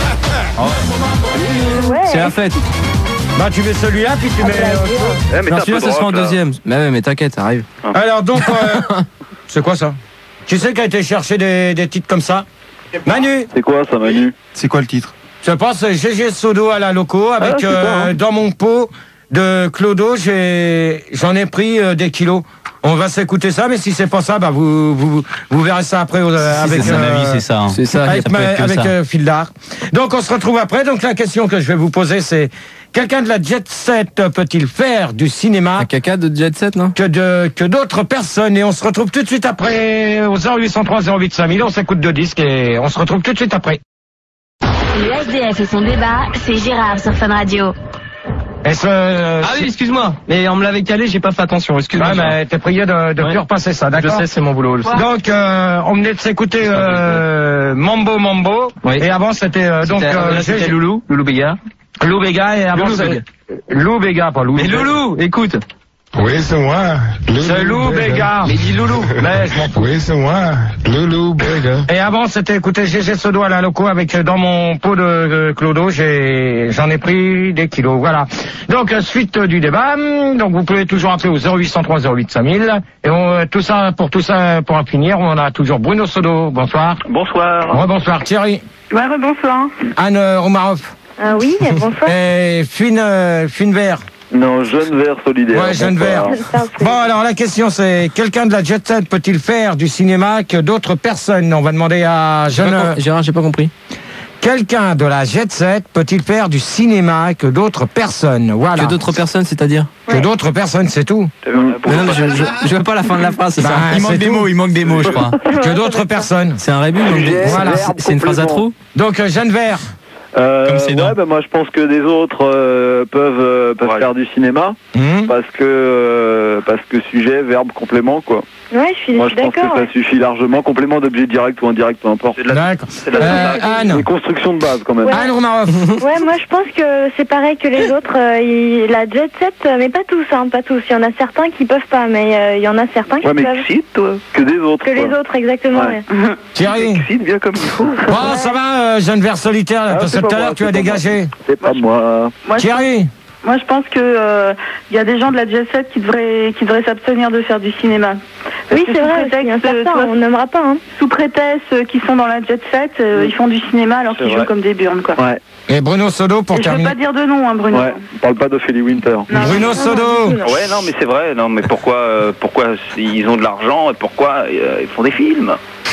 Ouais. C'est la fête. Bah tu mets celui-là, puis tu mets. autre chose. Eh, mais Non, t'as celui-là, un peu ce de sera en rock, là. deuxième. Mais ouais, mais t'inquiète, ça arrive. Alors donc, euh, c'est quoi ça? Tu sais qu'a été chercher des, des titres comme ça? Manu, C'est quoi ça, Manu? C'est quoi le titre? je pense G G Sodo à la loco avec Ah, c'est euh, pas, hein. dans mon pot de Clodo, j'ai j'en ai pris euh, des kilos. On va s'écouter ça, mais si c'est pas ça, bah vous vous, vous verrez ça après euh, avec C'est ça, ma vie, c'est ça. hein. C'est ça, avec, ça peut ma- être que avec ça. euh, Phil Dard. Donc on se retrouve après. Donc la question que je vais vous poser, c'est quelqu'un de la jet set peut-il faire du cinéma Un caca de Jet Set, non? que de que d'autres personnes? Et on se retrouve tout de suite après au zéro huit cent trois zéro huit cinq mille. On s'écoute deux disques et on se retrouve tout de suite après. Le S D F et son débat, c'est Gérard sur Fun Radio. Et ce, Ah oui, excuse-moi. Mais on me l'avait calé, j'ai pas fait attention. Excuse-moi. Ouais, mais t'es prié de, de Ouais. plus repasser ça, Je d'accord? sais, c'est mon boulot. le- Donc, euh, on venait de s'écouter euh, Mambo Mambo. Oui. Et avant, c'était euh, donc C'était- euh, là, c'était G- Loulou, Loulou Béga. Lou Béga. Et avant, Loulou c'est- Béga. Lou Béga, pas Lou. Mais Loulou, écoute. Oui, c'est moi. C'est Lou Béga. Mais dis Loulou. Mais je m'en fous. Oui, c'est moi. Loulou Béga. Et avant, c'était écouter G G Sodo à la loco avec euh, dans mon pot de, de Clodo, j'ai j'en ai pris des kilos. Voilà. Donc euh, suite euh, du débat. hum, Donc vous pouvez toujours appeler au zéro huit cent trois zéro huit cinq mille. Et on, euh, tout ça pour tout ça pour en finir, on a toujours Bruno Sodo. Bonsoir. Bonsoir. Rebonsoir Thierry. Ouais, bonsoir. Anne euh, Romaroff. Ah oui, bonsoir. Et Fune euh, Fune Vert. Non, Jeune Vert Solidaire. Ouais, Jeune Bonsoir. Vert. Bon, alors la question c'est, quelqu'un de la jet set peut-il faire du cinéma que d'autres personnes? On va demander à J'ai Jeune... pas com- Gérard, j'ai pas compris. Quelqu'un de la jet set peut-il faire du cinéma que d'autres personnes? Voilà. Que d'autres personnes, c'est-à-dire? Que d'autres personnes, c'est tout. Non, non, je, je, je veux pas la fin de la phrase, c'est Bah, ça. Il manque c'est des tout. mots, il manque des mots, je crois. Que d'autres personnes. C'est un rébut, donc J'ai Voilà. verbe c'est une phrase à complément. trous. Donc, euh, Jeanne Vert. Euh, Comme c'est ouais, dans. bah, moi je pense que des autres euh, peuvent, euh, peuvent Ouais. faire du cinéma Hum. parce que euh, parce que sujet, verbe, complément quoi. Ouais, je suis, Moi je je suis pense que d'accord. ça ouais. suffit largement, complément d'objet direct ou indirect, peu importe. C'est de la, D'accord. c'est de la Euh, Une Anne. construction de base quand même. Ouais. Anne Romaroff. Ouais, moi je pense que c'est pareil que les autres. euh, ils- la jet set, euh, mais pas tous, hein, pas tous. Il y en a certains qui peuvent pas, mais euh, il y en a certains qui Ouais, mais peuvent. excite toi, que des autres. Que les quoi. autres, exactement. Ouais. ouais. Thierry. Excite bien comme il faut. Bon, ça va, euh, Jeanne Vert solitaire, Ah, parce c'est que pas tout à moi, l'heure tu c'est as pas moi. dégagé. C'est pas moi. Moi, je, Thierry. moi, je pense que euh, il y a des gens de la jet set qui devraient, qui devraient s'abstenir de faire du cinéma. Parce Oui, que c'est sous vrai, il y en a prétexte, euh, certains, toi, on nommera pas. Hein. sous prétexte euh, qu'ils sont dans la jet set, euh, ils font du cinéma alors C'est qu'ils vrai. jouent comme des burnes, quoi. Ouais. Et Bruno Sodo pour Et je veux terminer. pas dire de nom, hein, Bruno. Ouais. Parle pas d'Ophélie Winter. Non, Bruno non, Sodo. non, du tout, non. Ouais, non, mais c'est vrai. Non, mais pourquoi, euh, pourquoi ils ont de l'argent et pourquoi euh, ils font des films?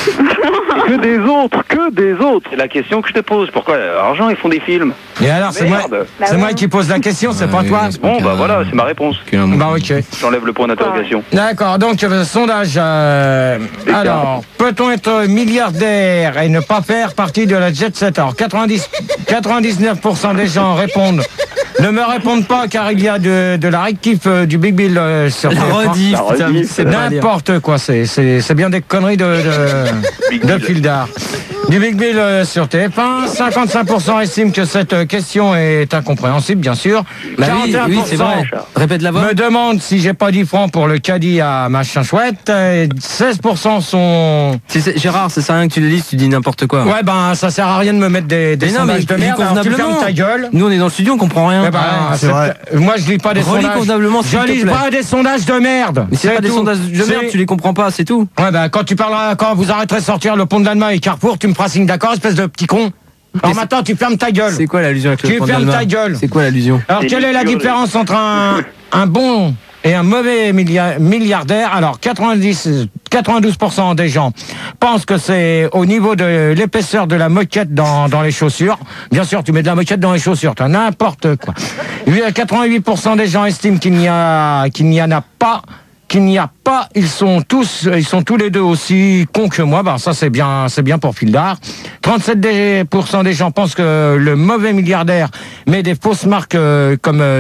Que des autres, que des autres. C'est la question que je te pose. Pourquoi l'argent, ils font des films? Et alors, c'est moi, Merde. c'est moi qui pose la question, c'est pas toi. Bon, bah voilà, c'est ma réponse. Bah ok. J'enlève le point d'interrogation. D'accord, donc euh, sondage. euh, alors, peut-on être milliardaire et ne pas faire partie de la jet set? Alors, quatre-vingt-dix, quatre-vingt-dix-neuf pour cent des gens répondent. Ne me répondent pas car il y a de, de la rectif euh, du Big Bill euh, sur La T F un. rediff, La putain, rediff, c'est pas à dire. n'importe quoi, c'est, c'est, c'est bien des conneries de, de, de fil d'art. Du Big Bill euh, sur T F un, cinquante-cinq pour cent estiment que cette euh, question est incompréhensible, bien sûr. Bah oui, quarante et un pour cent oui, c'est vrai. Répète la voix. me demande si j'ai pas dix francs pour le caddie à machin chouette. Et seize pour cent sont... C'est- c'est- Gérard, ça sert à rien que tu le lises, tu dis n'importe quoi. Ouais, ben ça sert à rien de me mettre des, des Mais non, mais sondages de lis merde. Alors, tu convenablement. fermes ta gueule. Nous, on est dans le studio, on comprend rien. Eh ben, Ouais, c'est- moi, je lis pas des Relis sondages. convenablement, s'il Je te lis plaît. pas des sondages de merde. Mais c'est pas des tout. sondages de merde, C'est- tu les comprends pas, c'est tout. Ouais, ben quand tu parleras, quand vous arrêterez de sortir le pont de l'Allemagne et Carrefour, tu me feras signe d'accord, espèce de petit con. Alors maintenant, tu fermes ta gueule. C'est quoi l'allusion avec le Tu pont de fermes l'Allemagne ta gueule. C'est quoi l'allusion? Alors, quelle est la différence entre un, un bon et un mauvais milliard- milliardaire? Alors, quatre-vingt-dix, quatre-vingt-douze pour cent des gens pensent que c'est au niveau de l'épaisseur de la moquette dans, dans les chaussures. Bien sûr, tu mets de la moquette dans les chaussures, t'as n'importe quoi. quatre-vingt-huit pour cent des gens estiment qu'il n'y a, qu'il n'y en a pas. Qu'il n'y a pas, ils sont tous, ils sont tous les deux aussi cons que moi. Ben ça c'est bien, c'est bien pour fil d'art. trente-sept pour cent des gens pensent que le mauvais milliardaire met des fausses marques euh, comme euh,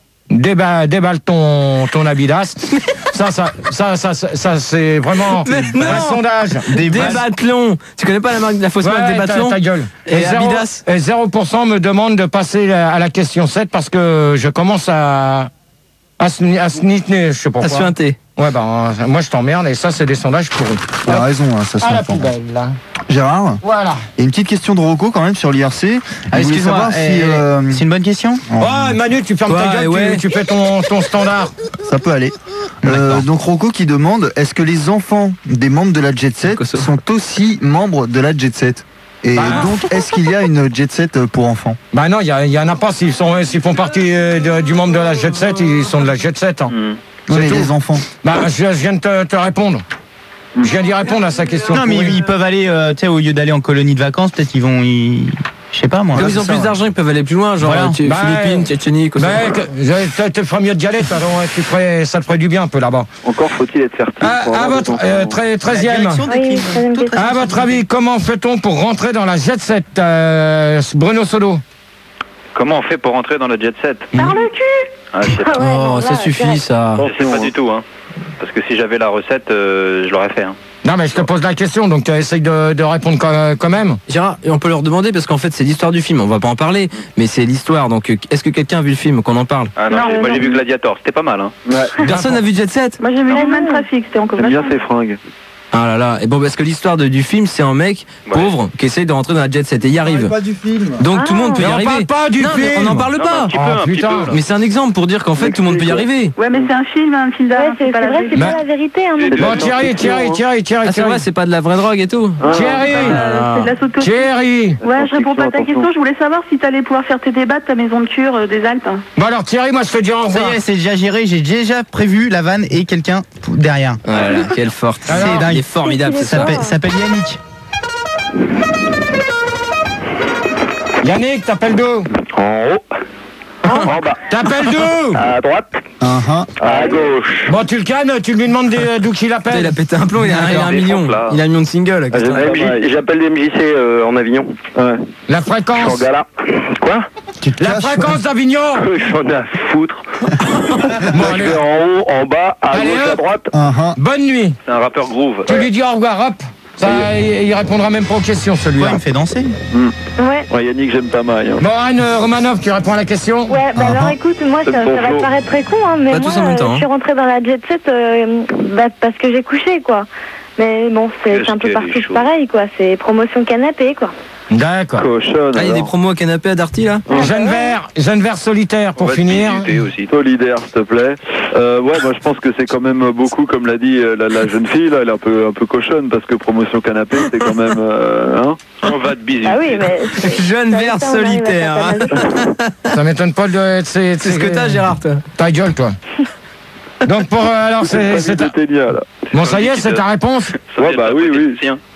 déba- déballe ton ton Adidas. ça, ça, ça, ça, ça, ça, c'est vraiment Mais un non. sondage. Débathlon. Tu connais pas la marque, la fausse marque Ouais, Débathlon? ta, ta gueule. Et, zéro, Adidas? et zéro pour cent me demande de passer à la question sept parce que je commence à à se à se nitner, je sais pas À quoi. se suinter. Ouais, ben, moi je t'emmerde et ça, c'est des sondages pourris. Il a raison, hein, ça se À la comprend. poubelle, là. Gérard, Voilà. il y a une petite question de Rocco quand même sur l'I R C. Ah, Il voulait excuse-moi, savoir si, eh, euh, c'est une bonne question? Oh, Manu, tu fermes ta Ouais, gueule, ouais. tu, tu fais ton, ton standard. ça peut aller. Euh, donc Rocco qui demande, est-ce que les enfants des membres de la Jet Set sont aussi membres de la Jet Set? Et Bah. donc, est-ce qu'il y a une Jet Set pour enfants? Bah non, il y, y en a pas. S'ils sont, s'ils font partie euh, de- du membre de la Jet Set, ils sont de la Jet Set. Hein. Non, C'est mais tout. les enfants. Bah, je, je viens de te, te répondre. Je viens d'y répondre à sa question. Non, mais pourrie. ils peuvent aller, euh, tu sais, au lieu d'aller en colonie de vacances, peut-être qu'ils vont y... Je sais pas, moi. Comme ils ont plus d'argent, ils peuvent aller plus loin, genre Voilà. euh, tu- Bah, Philippines, Tchétchénie, Kosovo. Bah, que- je- te ferais mieux d'y aller, toi, donc, tu ferais- ça te ferait du bien un peu là-bas. Encore faut-il être fertile. À, pour à avoir votre des euh, enfants. très- treizième. Oui, troisième question. À votre avis, comment fait-on pour rentrer dans la Jet Set, euh, Bruno Solo? Comment on fait pour rentrer dans le jet set? Par le cul. Ah, je sais pas. Ah ouais, Oh, non, ça là, suffit, direct. ça. Je sais pas du tout, hein. Parce que si j'avais la recette, euh, je l'aurais fait. Hein. Non, mais je te pose la question, donc tu essayes de, de répondre quand, quand même. Gérard, et on peut leur demander parce qu'en fait c'est l'histoire du film, on va pas en parler, mais c'est l'histoire. Donc euh, est-ce que quelqu'un a vu le film, qu'on en parle? Ah non, Non, j'ai- moi non. j'ai vu Gladiator, c'était pas mal. Hein. Personne n'a vu Jet Set? Moi j'ai vu Ah, Human non. Traffic, c'était encore J'aime bien ces fringues. Ah là là, et bon parce que l'histoire de- du film c'est un mec Ouais. pauvre qui essaye de rentrer dans la Jet Set et y arrive. Pas du film. Donc tout le monde peut y Mais on arriver. parle pas du non, mais film. on n'en parle Non, mais pas. un petit peu, Oh, un petit putain. peu. là. Mais c'est un exemple pour dire qu'en fait tout le monde peut y arriver. Ouais, mais c'est un film, un film d'art, Ouais, c'est c'est pas c'est la vrai, c'est vérité. pas la vérité. Hein, non plus. Bon, Thierry, Thierry, Thierry, Thierry, Ah c'est Thierry. vrai, c'est pas de la vraie drogue et tout. Thierry, Euh, C'est de la sauce Thierry. Ouais, je réponds pas à ta Attention. question. Je voulais savoir si t'allais pouvoir faire tes débats de ta maison de cure euh, des Alpes. Bon alors Thierry, moi je te dis au Ça revoir. y est, c'est déjà géré, j'ai déjà prévu la vanne et quelqu'un derrière. Voilà, quelle forte. Alors, C'est dingue. Il est formidable, c'est Ça ça. s'appelle s'appelle Yannick. Yannick, t'appelles d'où? En haut. En bas. T'appelles d'où? À droite. Uh-huh. À gauche. Bon, tu le calmes, tu lui demandes des- d'où qu'il Putain, appelle. il a pété un plomb, il a, il a un Des million. pompes, là. Il a un million de singles. qu'est-ce que Euh, M J J'appelle des M J C euh, en Avignon. Ouais. La Je suis en fréquence. gala. Quoi? Tu te La caches, fréquence d'Avignon. J'en ai à foutre. Bon, Je allez, vais en haut, en bas, à Allez, gauche, à hop. droite. Uh-huh. bonne nuit. C'est un rappeur groove. Tu lui dis au revoir, hop. Ça, il, il répondra même pas aux questions, Quoi, il celui-là. me fait danser? Ouais. Ouais, Yannick, j'aime pas mal. Hein. Bon, Anne euh, Romanov, tu réponds à la question? Ouais, bah alors Ah. écoute, moi ça, C'est ça ton va flow. te paraître très con, hein, mais Pas moi tous en même temps, euh, hein. je suis rentrée dans la Jet Set euh, bah, parce que j'ai couché, quoi. Mais bon, c'est Qu'est-ce c'est un peu qu'elle est partout chaude. pareil, quoi. C'est promotion canapé, quoi. D'accord. Cochonne. Ah, il y a des alors. promos à canapé à Darty là? Jeune vert, jeune vert solitaire On pour va te finir. discuter aussi. Solidaire, s'il te plaît. Euh, ouais, moi je pense que c'est quand même beaucoup, comme l'a dit euh, la, la jeune fille, là, elle est un peu, un peu cochonne parce que promotion canapé, c'est quand même. Euh, hein On va te biser. Ah oui, mais. Jeune ça, vert ça, on arrive à solitaire. faire hein. ta Ça m'étonne pas de. C'est C'est ce que t'as, Gérard, toi. Ta gueule, toi. Donc pour euh, alors c'est Pas c'est du ta... Ténia, là. Bon ça y est, c'est ta réponse. Ça Ouais, vient bah de oui, côté oui. du sien.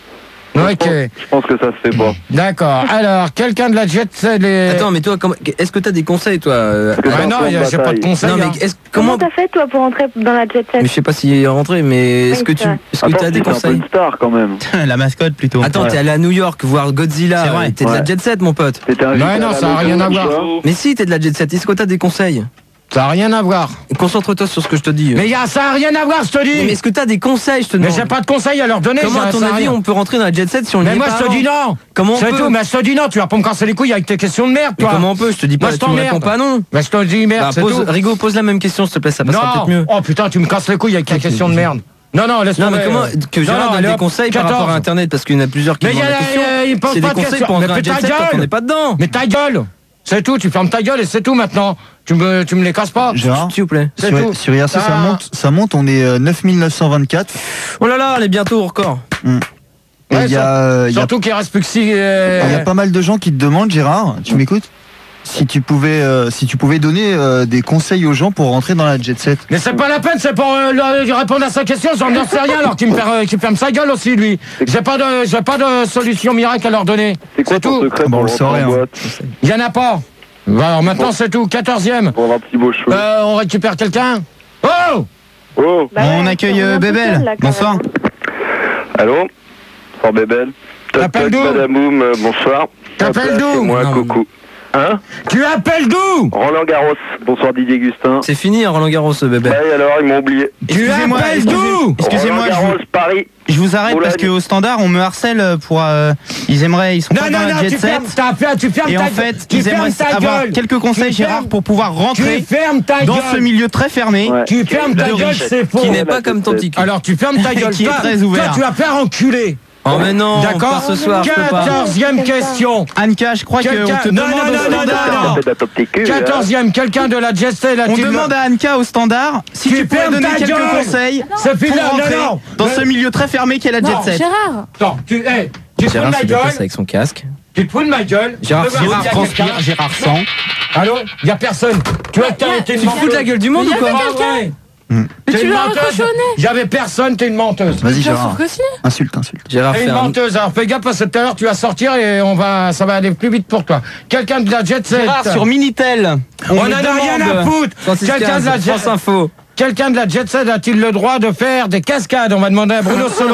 Ok. Je pense que ça se fait pas. D'accord. Alors, quelqu'un de la jet set... Les... Attends, mais toi, comment- est-ce que t'as des conseils, toi euh, que c'est un non, plan de j'ai pas de bataille. conseils. Non, mais hein. est-ce- Comment comment t'as fait toi pour entrer dans la jet set? Mais je sais pas s'il est rentré, mais est-ce Oui, que tu, c'est vrai. est-ce que Attends, t'as si, des c'est un peu conseils? une star quand même. La mascotte plutôt. Attends, Ouais. t'es allé à New York voir Godzilla. C'est vrai. T'es de la Ouais. jet set, mon pote. T'étais invité Ouais, à non, la ça a maison, rien à tu voir. vois. Mais si, t'es de la jet set. Est-ce que t'as des conseils? Ça n'a rien à voir. Concentre-toi sur ce que je te dis. Mais y a, ça n'a rien à voir, je te dis. Mais est-ce que t'as des conseils, je te Mais demande? j'ai pas de conseils à leur donner. Comment, ça- à ton ça a avis, rien. on peut rentrer dans la jet set si on y Mais est moi, pas je te avant? dis non. Comment on C'est peut tout, mais je te dis non. Tu vas pas me casser les couilles avec tes questions de merde, Mais toi. comment on peut? Je te dis pas, Moi, je tu me t'emmerde. réponds pas non. Mais je te dis merde, Bah, c'est pose, tout. Rigo, pose la même question, s'il te plaît, ça passera Non. peut-être mieux. Oh putain, tu me casses les couilles avec ta question de merde. Non, non, laisse Non, tomber. mais comment que Non, Gérard non, donne allez, des hop, conseils par rapport à quatorze. Internet? Parce qu'il y en a plusieurs qui Mais demandent y a- la question. y a- il pose C'est pas des de conseils questions. pour Mais entrer dans fais la jet ta set quand on gueule. n'est pas dedans. Mais ta gueule. C'est tout, tu fermes ta gueule et c'est tout maintenant. Tu me, tu me les casses pas. Gérard, S'il vous plaît. C'est sur, tout. sur I R C, ça Ah. monte, ça monte, on est euh, neuf mille neuf cent vingt-quatre. Oh là là, elle est bientôt au record. Hmm. Et Ouais, il y a, euh, il y a- Surtout qu'il reste plus que six. euh, il y a pas mal de gens qui te demandent, Gérard, tu m'écoutes? Si tu pouvais, euh, si tu pouvais donner euh, des conseils aux gens pour rentrer dans la jet set. Mais c'est pas la peine, c'est pour euh, leur- lui répondre à sa question, j'en sais rien alors qu'il me, fer- euh, qu'il ferme sa gueule aussi lui. J'ai pas de, j'ai pas de solution miracle à leur donner. C'est quoi ton tout. secret Bon, pour on le rentrer saurait, en hein. boîte? Il y en a pas. Bah, alors maintenant Bon. c'est tout. quatorzième. Pour avoir un petit beau cheveu. Euh, on récupère quelqu'un. Oh Oh, Bah On ouais, accueille, on est euh, un peu Bébel. seul, là, quand Bonsoir. même, hein. allô? Fort Bébel. Toc T'appelles toc, d'où? Madame Boum, euh, bonsoir. T'appelles Hop là, d'où? c'est moi, Non. coucou. Hein? Tu appelles d'où? Roland Garros. Bonsoir Didier Gustin. C'est fini, Roland Garros, ce bébé. Ouais, alors, ils m'ont oublié. Tu Excusez-moi, appelles excusez- d'où? Excusez-moi, Roland je Garros, vous, Paris. je vous arrête parce Boulogne. qu'au standard, on me harcèle pour. euh, ils aimeraient, ils sont Non, pas non, dans la non, jet tu set. fermes, ta- tu fermes Et ta en gueule. fait, Tu ils fermes aimeraient ta avoir gueule. quelques conseils, Tu Gérard, fermes- pour pouvoir rentrer Tu fermes ta dans gueule. ce milieu très fermé. Ouais. Tu fermes ta de gueule, riche, c'est faux. Qui n'est pas comme ton petit cul. Alors tu fermes ta gueule. Qui est Toi- très ouvert. Toi, tu vas faire enculer. Oh, mais non, D'accord. pas ce soir, je peux pas. Quatorzième question. Anka, je crois qu'on Quelqu'un- te non, demande non, au non, non, standard. non, non. Faites un top tes culs, hein. Quatorzième, quelqu'un de la Jet Set On a-t-il- demande à Anka au standard si Tu tu, pourrais fermes donner ta quelques gueule. conseils Ça fait pour là, non, rentrer non. dans Mais- ce milieu très fermé qu'est la jet Non, set. Gérard. Attends, tu, hey, tu te fous Gérard de se ma déplace gueule. avec son casque. Tu te fous de ma gueule. Gérard, Je veux voir Gérard s'il y a transpire, quelqu'un. Gérard sent. Allô? Il y a personne. Tu vois que t'as été une Tu te fous de la gueule du monde Mais ou y a quoi? quelqu'un. Ouais. Hmm. Mais T'es tu une l'as menteuse. recochonné. Il y avait personne, t'es une menteuse. Vas-y, Bien Gérard. sûr que si. Insulte, insulte. Gérard T'es fait une un... menteuse, alors fais gaffe parce que tout à l'heure tu vas sortir et on va, ça va aller plus vite pour toi. Quelqu'un de la Jet Set. Gérard sur Minitel. On me en a rien à demande- foutre. Quelqu'un de la Jet France Info. Quelqu'un de la Jet Set a-t-il le droit de faire des cascades? On va demander à Bruno Solo.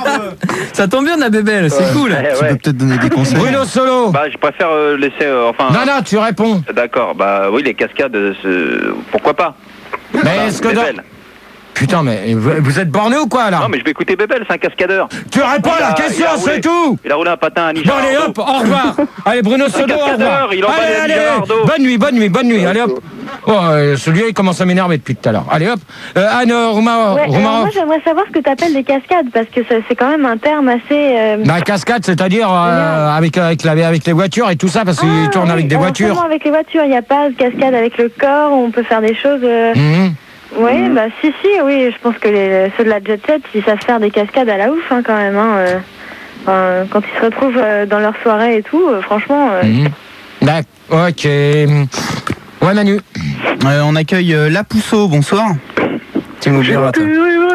Ça tombe bien, la bébelle, c'est cool. Eh Tu ouais. peux peut-être donner des conseils. Bruno Solo. Bah, je préfère euh, laisser. euh, enfin. Non, non, tu réponds. D'accord, bah oui, les cascades, euh, c'est- pourquoi pas? Mais Bah, est-ce que dans- Bébel. Putain, mais vous, vous êtes borné ou quoi là? Non, mais je vais écouter Bébel, c'est un cascadeur. Tu réponds à la Il a- question, il a roulé- c'est tout. Il a roulé un patin à Bon, Niger. allez hop, au revoir. Allez, Bruno Solo, au revoir. cascadeur, il emballait Allez, Niger allez, Ardo. bonne nuit, bonne nuit, bonne nuit. Allez hop. Oh, euh, celui-là, il commence à m'énerver depuis tout à l'heure. Allez hop. Euh, Anne Rouma- Ouais, alors Rouma- moi j'aimerais savoir ce que tu appelles des cascades parce que ça- c'est quand même un terme assez. euh, La cascade, c'est-à-dire euh, avec, avec, la- avec les voitures et tout ça, parce qu'ils Ah, tournent oui, avec des alors voitures. seulement avec les voitures, il n'y a pas de cascade avec le corps, on peut faire des choses. euh, Mhm. Oui, bah si, si, oui, je pense que les, ceux de la Jet Set, ils savent faire des cascades à la ouf hein, quand même. Hein, euh. Enfin, quand ils se retrouvent euh, dans leur soirée et tout, euh, franchement. euh, Mhm. D'accord, ok. Ouais, Manu. Euh, on accueille euh, La Pousseau, bonsoir. Tu m'oublieras, toi.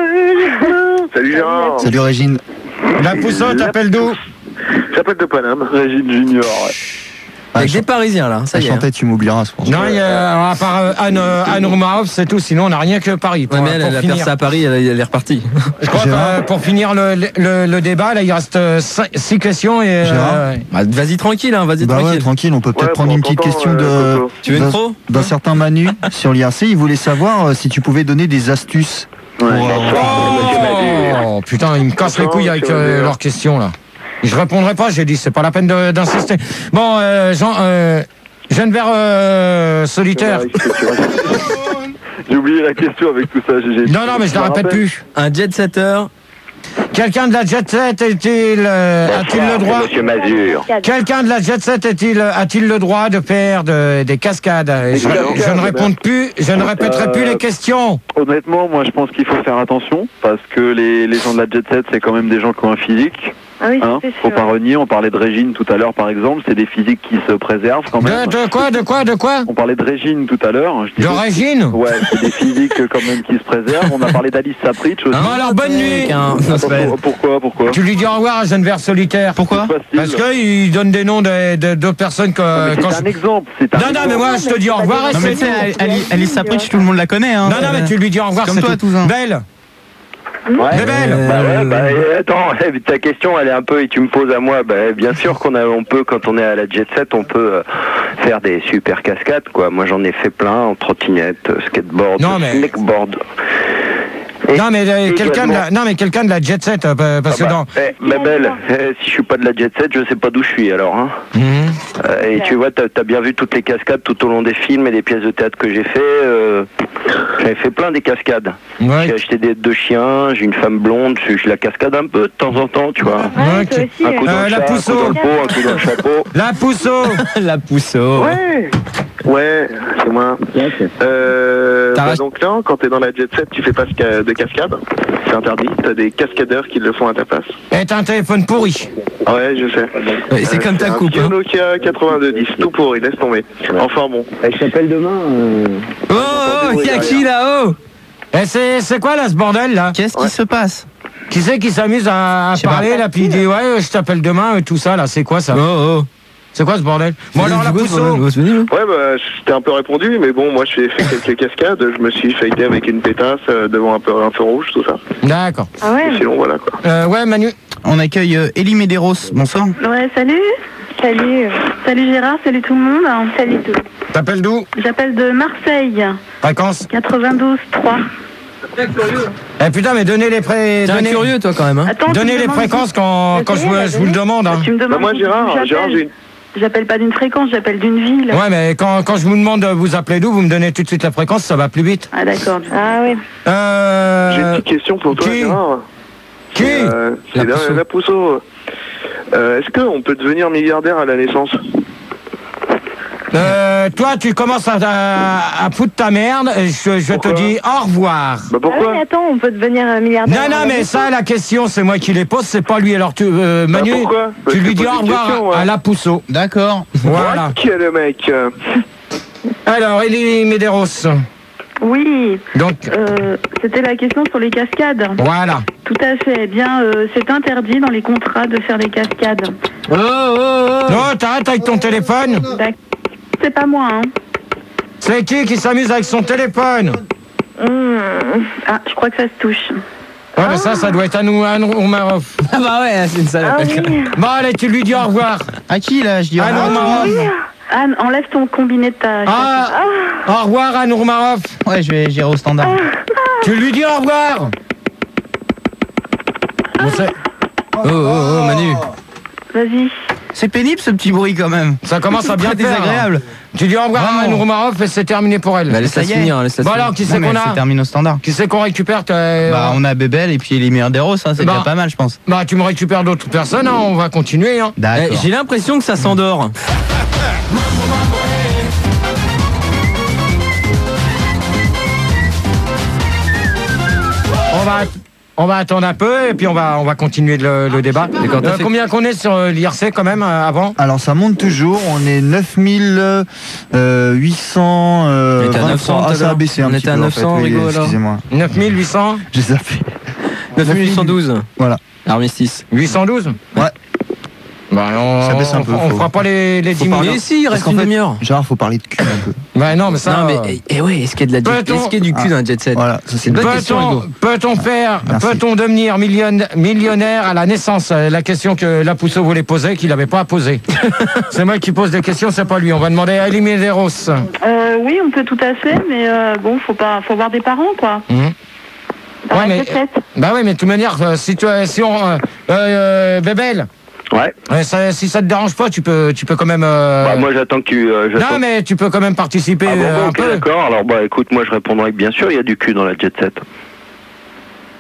Salut Gérard. Salut Régine. La Pousseau, t'appelles d'où? J'appelle de Paname. Régine Junior. Ouais. Avec des Parisiens, là, ça Ça y est. hein. chantait, tu m'oublieras, je pense. Non, il y a, alors, à part euh, Anne, euh, Anne Roumaoff, c'est tout. Sinon, on n'a rien que Paris. Pour, Ouais, mais elle, pour elle a finir. percé à Paris, elle, elle est repartie. Je crois que, euh, pour finir le, le, le débat, là, il reste euh, cinq- six questions et. euh, Gérard Bah, vas-y tranquille, hein, vas-y Bah ouais, tranquille. tranquille, on peut peut-être Ouais, prendre prends une ton petite temps, question euh, de. Coco. Tu veux une d'un- pro D'un certain Manu sur l'I R C, il voulait savoir euh, si tu pouvais donner des astuces. Pour, Ouais. euh, Oh, putain, ils me cassent les couilles avec euh, leurs questions, là. Je répondrai pas, j'ai dit, c'est pas la peine de- d'insister. Bon, euh, Jean, euh, Geneviève euh, solitaire. J'ai oublié la question avec tout ça. j'ai- j'ai- Non, non, mais je la me répète rappelle. plus. Un jet setter. Quelqu'un de la Jet Set est-il, euh, a-t-il le droit Monsieur Mazur. Quelqu'un de la Jet Set est-il, a-t-il le droit de faire de- des cascades? Je, Des cascades, je ne eh réponds ben. plus, je ne répéterai plus Euh, les questions. Honnêtement, moi je pense qu'il faut faire attention parce que les, les gens de la jet set, c'est quand même des gens qui ont un physique. Ah oui, Hein, c'est faut sûr. pas renier, on parlait de Régine tout à l'heure par exemple, c'est des physiques qui se préservent quand même. De, de quoi, de quoi, de quoi? On parlait de Régine tout à l'heure. je De disais- Régine? Ouais, c'est des physiques euh, quand même qui se préservent. On a parlé d'Alice Sapritch aussi. Bon, alors, bonne nuit. Qu'un- Attends, pour- pourquoi, pourquoi Tu lui dis au revoir à Geneviève Solitaire. Pourquoi? Parce qu'il donne des noms de, de, d'autres personnes que. Non, mais quand c'est je- un exemple. C'est un Non, non, exemple. mais moi je te dis au revoir et Non, mais c'est tu sais, tout. Ali- Alice Sapritch, tout le monde la connaît. Hein. Non, non, mais tu lui dis au revoir, Comme c'est toi, tout. Touzin. Belle. Ouais. Bébel. Bah ouais, bah eh, attends, eh, ta question elle est un peu et tu me poses à moi. Bah bien sûr qu'on a, on peut quand on est à la jet set, on peut euh, faire des super cascades quoi. Moi j'en ai fait plein en trottinette, euh, skateboard, Non, mais- snackboard. Et- Non, mais euh, et quelqu'un de la, également- non, mais quelqu'un de la jet set, euh, parce que Ah dans. bah, eh, ma belle, eh, si je suis pas de la jet set, je sais pas d'où je suis alors. Hein. Mhm. Euh, et tu vois, t'as as bien vu toutes les cascades tout au long des films et des pièces de théâtre que j'ai fait. Euh, J'avais fait plein des cascades. Ouais. J'ai acheté des deux chiens, j'ai une femme blonde, je, je la cascade un peu de temps en temps, tu vois. Ouais, toi Ok. aussi. Un coup dans Euh, le la chat, un coup pousseau. dans le pot, un coup dans le chapeau. La pousseau. La pousseau. Ouais, ouais, c'est moi. Euh, T'as bah rach- donc là, quand t'es dans la jet set, tu fais pas de de cascade. C'est interdit. T'as des cascadeurs qui le font à ta place. Et t'as un téléphone pourri. Ouais, je sais. Ouais, c'est comme ta un coupe, vieux hein. Nokia quatre-vingt-deux dix, tout pourri, laisse tomber. Enfin bon. Je t'appelle demain. Oh, oh, y'a qui là-haut? Et c'est, c'est quoi là ce bordel là? Qu'est-ce qui se passe? Qui c'est qui s'amuse à, à sais pas. parler là, puis il dit ouais, je t'appelle demain et tout ça là, c'est quoi ça? Oh, oh. C'est quoi ce bordel? Bon alors la pousseau. Ouais, bah, je t'ai un peu répondu, mais bon, moi, j'ai fait quelques cascades. Je me suis fighté avec une pétasse euh, devant un, peu, un feu rouge, tout ça. D'accord. Ah ouais. Et sinon, voilà, quoi. Euh, ouais Manu. On accueille euh, Elie Medeiros. Bonsoir. Ouais, salut. Salut. Salut Gérard, salut tout le monde. Salut tout. T'appelles d'où? J'appelle de Marseille, Fréquence. quatre-vingt-douze trois. Eh putain, mais donnez les pré... T'es un donnez... curieux, toi, quand même, hein. Attends, tu Donnez me les demandes- fréquences quand, quand je, vous- je vous le demande. Hein. Tu me demandes Bah, moi, d'où Gérard, j'appelle. Gérard, j'ai une... J'appelle pas d'une fréquence, j'appelle d'une ville. Ouais, mais quand, quand je vous demande de vous appeler d'où, vous me donnez tout de suite la fréquence, ça va plus vite. Ah d'accord. Ah oui. Euh... J'ai une petite question pour toi, qui Gérard. Qui Euh, La C'est la, Pousseau. la Pousseau. Euh, Est-ce qu'on peut devenir milliardaire à la naissance? Euh, toi, tu commences à, à, à foutre ta merde, et je, je te Pourquoi dis au revoir. Bah Ah pourquoi oui, attends, on peut devenir un milliardaire. Non, non, mais ça, la question, c'est moi qui les pose, c'est pas lui. Alors, tu, euh, Bah, Manu, pourquoi Parce tu que lui dis je pose au une revoir question, à, moi. à la Pousseau. D'accord. Voilà. Qui est le mec? Alors, Elie Medeiros. Oui, Donc, euh, c'était la question sur les cascades. voilà. Tout à fait. Eh bien, euh, c'est interdit dans les contrats de faire des cascades. Oh, oh, oh. Non, t'arrêtes avec ton téléphone. D'accord. C'est pas moi, hein. C'est qui qui s'amuse avec son téléphone? Mmh. Ah, je crois que ça se touche. Ouais, mais ça, ça doit être à nous, à nous, Omarov. Ah bah ouais, c'est une salope. Ah oui. Bon, allez, tu lui dis au revoir. À qui là? Je dis au À revoir. Nourmarov. Anne, enlève ton combiné de ta... Ah, au revoir à Nourmarov. Ouais, je vais gérer au standard. Tu lui dis au revoir. Bon, c'est- Oh, oh, oh, Manu. Vas-y. C'est pénible ce petit bruit quand même. Ça commence à bien Très faire. désagréable. Tu dis au revoir à Vraiment. Nourmarov et c'est terminé pour elle. Bah, laisse-la Ça y est. finir, laisse-la Bon finir. alors, qui Non, c'est mais qu'on elle se a? termine au standard. Qui c'est qu'on récupère? t'as- Bah, on a Bébel et puis Elie Medeiros, hein, c'est Bah. déjà pas mal, je pense. Bah, tu me récupères d'autres personnes, hein, on va continuer. Hein. Eh, D'accord. J'ai l'impression que ça s'endort. On va, on va attendre un peu et puis on va, on va continuer le, le débat. D'accord, t'as Euh, fait- combien qu'on est sur euh, l'I R C quand même euh, avant? Alors ça monte toujours, on est neuf mille huit cent On était à neuf cents vingt-trois. tout Ah, à ça a l'heure. baissé un On petit était à peu, en neuf cents, fait, oui, Rigaud, alors. excusez-moi. neuf mille huit cents? J'ai zappé. neuf mille huit cent douze. Voilà. Armistice. huit cent douze? Ouais. Bah, on, Ça baisse un on- peu, on faut- fera pas les, les faut dix parler. minutes. Mais si, il Parce reste qu'en une fait, demi-heure. Gérard, faut parler de cul un peu. Bah non, mais ça... Non, mais euh, eh, eh ouais, est-ce qu'il y a de la Peut-on- est-ce qu'il y a du cul dans un jet set? Voilà, ça c'est une bonne question, Peut-on Rigaud. peut-on faire, Merci. peut-on devenir millionne- millionnaire à la naissance? Euh, La question que la Pousseau voulait poser, qu'il n'avait pas à poser. C'est moi qui pose des questions, c'est pas lui. On va demander à Elie Medeiros. Euh, oui, on peut tout à fait, mais euh, bon, faut pas, faut voir des parents, quoi. Mhm. Dans Ouais, la mais, jet set. bah oui, mais de toute manière, euh, si, tu, as- si on... Euh, euh, Bébel, Ouais. ouais, ça- si ça te dérange pas, tu peux, tu peux quand même... euh, Bah, moi j'attends que tu. euh, j'attends- non, mais tu peux quand même participer Ah bon, euh, bah, un ok, peu. d'accord. Alors bah écoute, moi je répondrai que bien sûr il y a du cul dans la jet set.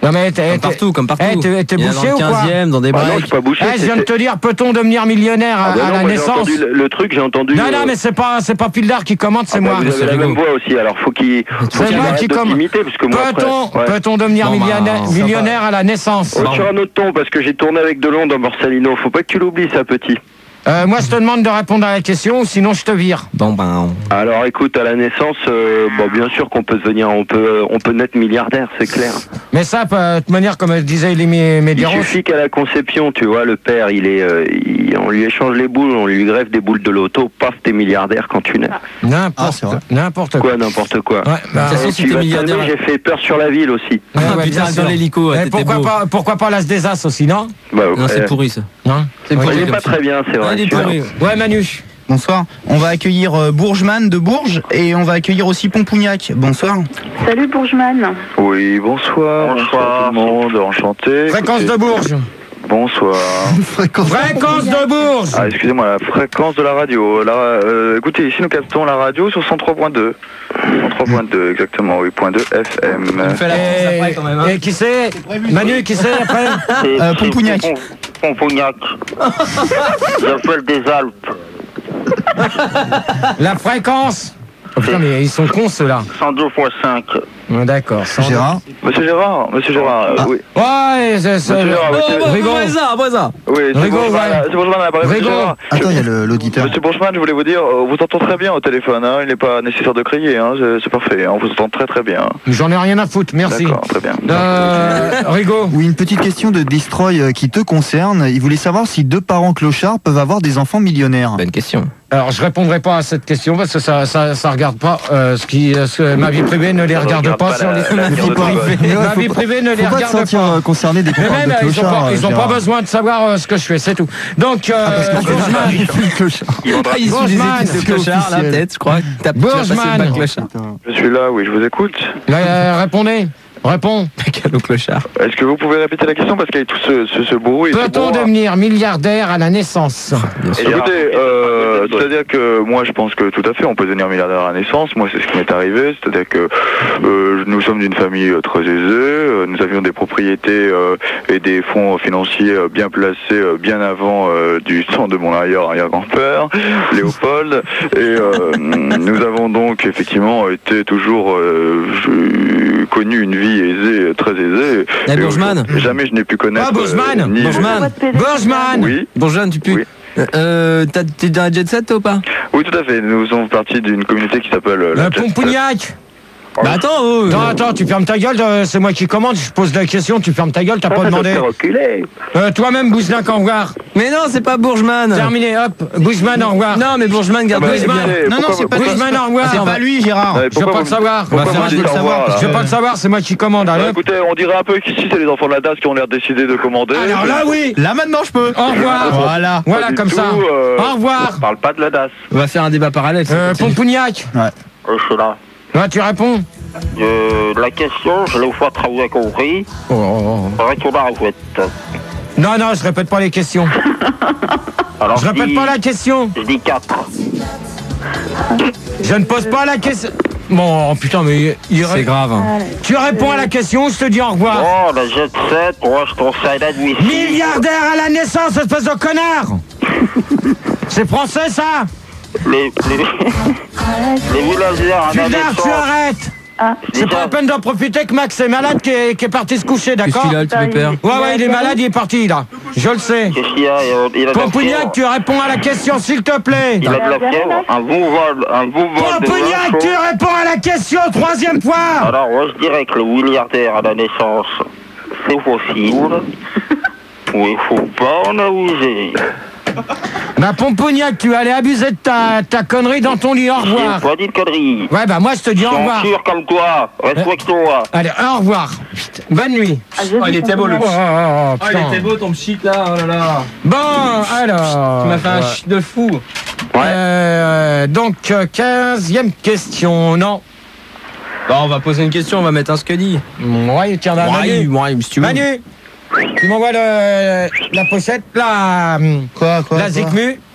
Non mais t'es, Comme partout, comme partout. Eh, t'es, t'es Il y en a bouché dans ou le quoi? quinzième, dans des Ah non, breaks. je suis pas bouché. Eh, je viens de c'est- te dire, peut-on devenir millionnaire à, Ah bah à non, la moi, j'ai naissance? entendu le, le truc, j'ai entendu. Non, euh, non, mais c'est pas, c'est pas Pildar qui commente, c'est ah bah, moi. vous avez C'est la Rigaud. même voix aussi, alors faut qu'il faut C'est qu'il moi arrête qui de comme- s'imiter, parce que moi Peut-on, après, ouais. peut-on devenir Bon, bah, millionnaire, ça va. millionnaire à la naissance? Oh, sur un autre ton, parce que j'ai tourné avec Delon dans Borsalino, faut pas que tu l'oublies ça, petit. Euh, moi, je te demande de répondre à la question, ou sinon je te vire. Bon, ben. Alors écoute, à la naissance, euh, bon, bien sûr qu'on peut devenir, on peut, on peut naître milliardaire, c'est clair. Mais ça, de toute manière, comme disait Elie Il Medeiros, suffit qu'à la conception, tu vois, le père, il est, euh, il- on lui échange les boules, on lui greffe des boules de loto, paf, t'es milliardaire quand tu nais. n'importe, n'importe quoi. Quoi, n'importe quoi. Ouais, bah, Et façon, tu si t'es vas milliardaire- t'aimer, j'ai fait peur sur la ville aussi. Ouais, Ah, ouais, putain, bien dans sûr. l'hélico, Eh, t'étais pourquoi beau. pas, pourquoi pas l'As des As aussi, non? Bah, Non, c'est euh, pourri ça. Non. C'est Oui, pourri il est comme pas ça. très bien, c'est Ah, vrai. il est celui-là. pourri. Ouais, Manu. Bonsoir. On va accueillir euh, Bourgeman de Bourges et on va accueillir aussi Pompougnac. Bonsoir. Salut Bourgeman. Oui, bonsoir. Bonsoir tout le monde, enchanté. Fréquence Écoutez, de Bourges. Bonsoir. Fréquence. Fréquence de Bourges. Ah, excusez-moi, la fréquence de la radio. La, euh, écoutez, ici nous captons la radio sur cent trois point deux. cent trois point deux, exactement, oui, point deux F M. On fait la course après quand même. Hein. Et qui c'est? Manu, qui c'est après? C'est- Euh, c'est Pompougnac. Pom- Pompougnac. J'appelle des Alpes. La fréquence. Oh putain, mais ils sont cons ceux-là. cent deux point cinq. Ouais, d'accord. sans- Gérard. Monsieur Gérard, Monsieur Gérard, euh, oui. Ouais, c'est ça. Monsieur Gérard, Oh, monsieur- bon, Rigaud. après ça, après ça. Oui, c'est Rigaud, Bourgeman, ouais. c'est Bourgeman à l'appareil, Monsieur Rigaud. Gérard. Attends, il y a le- l'auditeur. Monsieur Bourgeman, je voulais vous dire, euh, vous entend très bien au téléphone, hein, il n'est pas nécessaire de crier, hein, c'est c'est parfait, hein, on vous entend très très bien. J'en ai rien à foutre, merci. D'accord, très bien. Euh, Rigaud. Oui, une petite question de Destroy euh, qui te concerne. Il voulait savoir si deux parents clochards peuvent avoir des enfants millionnaires. Bonne question. Alors, je répondrai pas à cette question parce que ça, ça, ça regarde pas. Euh, ce qui, ce que ma vie privée ne les Ça regarde regarde pas pas sur la- les. la Ma vie vie privée. privée, Mais ouais, ma faut vie pas- privée ne les Faut pas te regarde sentir pas. euh, concerné des Mais parents même, de ils ont clochards. pas, ils ont Gérard. pas besoin de savoir euh, ce que je fais, c'est tout. Donc, euh, Bourgeman. Clochard. Ah, il suit des Bourgeman, études de c'est clochard là, officiel. peut-être, je crois. T'as tu vas passer Bourgeman. le bac clochard. Je suis là, oui, je vous écoute. Là, euh, répondez. Réponds. Bac au clochard. Est-ce que vous pouvez répéter la question parce qu'il y a tout ce, ce, ce bruit. ce Peut-on brouhaha. devenir milliardaire à la naissance? Écoutez, euh, c'est-à-dire que moi je pense que tout à fait on peut devenir milliardaire à la naissance, moi c'est ce qui m'est arrivé, c'est-à-dire que euh, nous sommes d'une famille euh, très aisée, euh, nous avions des propriétés euh, et des fonds financiers euh, bien placés euh, bien avant euh, du temps de mon arrière-arrière-grand-père, Léopold, et euh, nous avons donc effectivement été toujours euh, je- connu une vie aisée, très aisée. Eh, Et Bourgeman. aujourd'hui, jamais je n'ai pu connaître... Ah, Bourgeman. euh, ni- Bourgeman. Bourgeman. Oui. Bourgeman, tu pues. Oui. Euh, t'as- t'es dans la jet set toi ou pas? Oui, tout à fait. Nous faisons partie d'une communauté qui s'appelle euh, la Le Jet Set. Pompougnac. Bah attends, oh, Non, euh, attends, tu fermes ta gueule, euh, c'est moi qui commande, je pose la question, tu fermes ta gueule, t'as pas demandé. reculer. Euh, toi-même, Bouzlin, au revoir. Mais non, c'est pas Bourgeman. Terminé, hop, Bouzman, au revoir. Non, mais Bourgeman, garde Ah bah, Bourgeman. écoutez, Non, non, pourquoi c'est vous- pas pourquoi- Bouzman, au revoir. C'est pas lui, Gérard. Ouais, Je veux pourquoi pas vous- le savoir. pourquoi On va vous faire un dites jeu de au savoir, revoir, là Je veux pas le savoir, c'est moi qui commande, Bah, allez. écoutez, on dirait un peu qu'ici c'est les enfants de la D A S qui ont l'air décidé de commander. Alors là, oui. Là maintenant je peux. Au revoir. Voilà. Voilà, du comme tout, ça. euh, Au revoir. On parle pas de la D A S. On va faire un débat parallèle. ça Euh, continue. Pompougnac. Je suis là. Là, tu réponds. Euh, la question, je l'ai fois très bien compris. Oh, oh, oh. Retourne à la fouette. Non, non, je répète pas les questions. Alors, Je répète dis- pas la question. Je dis quatre. Je ne pose pas la question. Bon, oh, putain, mais il C'est grave. hein. Tu réponds à la question, je te dis au revoir. Oh, la jet set, moi je trouve ça inadmissible. Milliardaire à la naissance, espèce de connard. C'est français, ça. Les, les, les villageois à la Pildar, tu naissance. arrêtes. Ah, C'est pas la peine d'en profiter que Max est malade, qui est, qui est parti se coucher, Qu'est-ce d'accord? qu'il a, le petit pépère? Ouais, ouais, il est malade, il est parti, là. Je le sais. Qu'est-ce qu'il y a? Il a de la Pompougnac, fièvre. tu réponds à la question, s'il te plaît. Il a de la fièvre, un bon vol, un bon vol de Pompougnac, vin tu chaud. réponds à la question, troisième fois. Alors, moi je dirais que le milliardaire à la naissance, c'est possible. Mais il faut pas en abuser. Bah, Pompougnac, tu allais abuser de ta, ta connerie dans ton lit, au J'ai revoir. pas dit de conneries. Ouais, bah, moi, je te dis au revoir. Censure comme toi, respecte-toi. Allez, au revoir. Putain, bonne nuit. Oh, il était beau le Oh, oh, oh, Oh, il putain. était beau ton shit là, oh là là. Bon, alors. Tu m'as fait un Ouais. shit de fou. Euh, donc, euh, quinzième question, non. Bon, on va poser une question, on va mettre un Scuddy. Ouais, tiens, là, Ouais, Manu. ouais, si tu veux. Manu, tu m'envoies le, la pochette, la, Quoi, quoi la quoi Zikmu.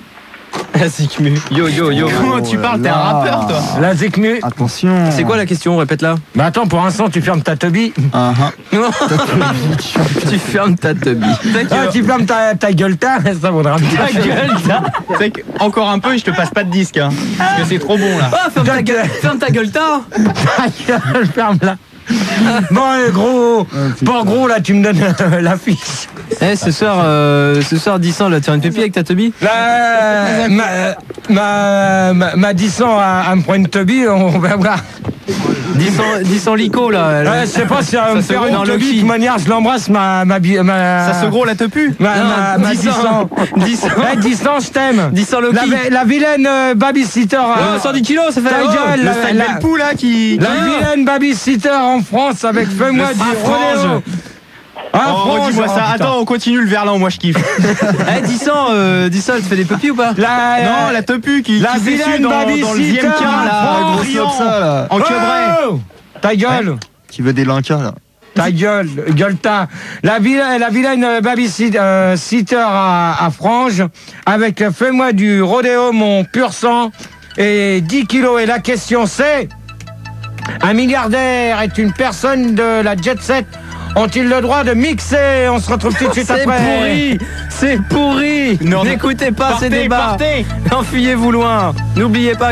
La Zikmu. Yo, yo, yo. Comment tu parles? T'es un rappeur, toi. La Zikmu. Attention. C'est quoi la question? Répète-la. Bah attends, pour l'instant, tu fermes ta teubie. Ah, ah. Tu fermes ta teubie. Ah, tu fermes ta, ta gueule, ta, ça vaudra bien. Ta gueule, ça. C'est que, encore un peu et je te passe pas de disque. Hein, parce que c'est trop bon, là. Ah, ferme ta gueule, ferme ta gueule, ta. Ta gueule, ferme-la. Bon, allez, gros, bon, gros, là, tu me donnes euh, la fiche. Eh, ce soir, euh, ce soir, Dissan, là, tu as une pupille avec ta teubie? Là, ma, ma, ma, ma Dissan à, à me prendre une teubie, on va voir. Dissan Lico, là. Ouais, je sais pas si elle va me faire une teubie, de Lucky. toute manière, je l'embrasse, ma, ma, ma, Ça se gros, la te pue. ma, ma, ma Dissan. Dissan. Eh, Dissan, je t'aime. Dissan La, Loki. vi- la vilaine euh, babysitter. Euh, cent dix kilos, ça fait Ta la gueule, Le la- sac la- Belpou, là, qui. La vilaine babysitter en France avec fais-moi Le du Frange. rodéo. Ah, Oh, Frange, dis-moi oh, ça. putain. Attends, on continue le verlan, moi je kiffe. Eh, Dissan, euh, Dissan, tu fais des pupilles ou pas? La, Non, la te pue qui, la qui s'est vilaine su dans, dans le babysitter dixième quart, là, en gros France. comme ça, là. En quebray. Oh, ta gueule. Qui veut des lincas, là. Ta gueule, gueule-ta. La vilaine, la vilaine babysitter euh, sitter à, à Frange avec euh, fais-moi du rodéo, mon pur sang et dix kilos. Et la question c'est, un milliardaire est une personne de la jet set. Ont-ils le droit de mixer? On se retrouve tout de suite C'est après. pourri. C'est pourri. Non, N'écoutez pas partez, ces débats. partez. Enfuyez-vous loin. N'oubliez pas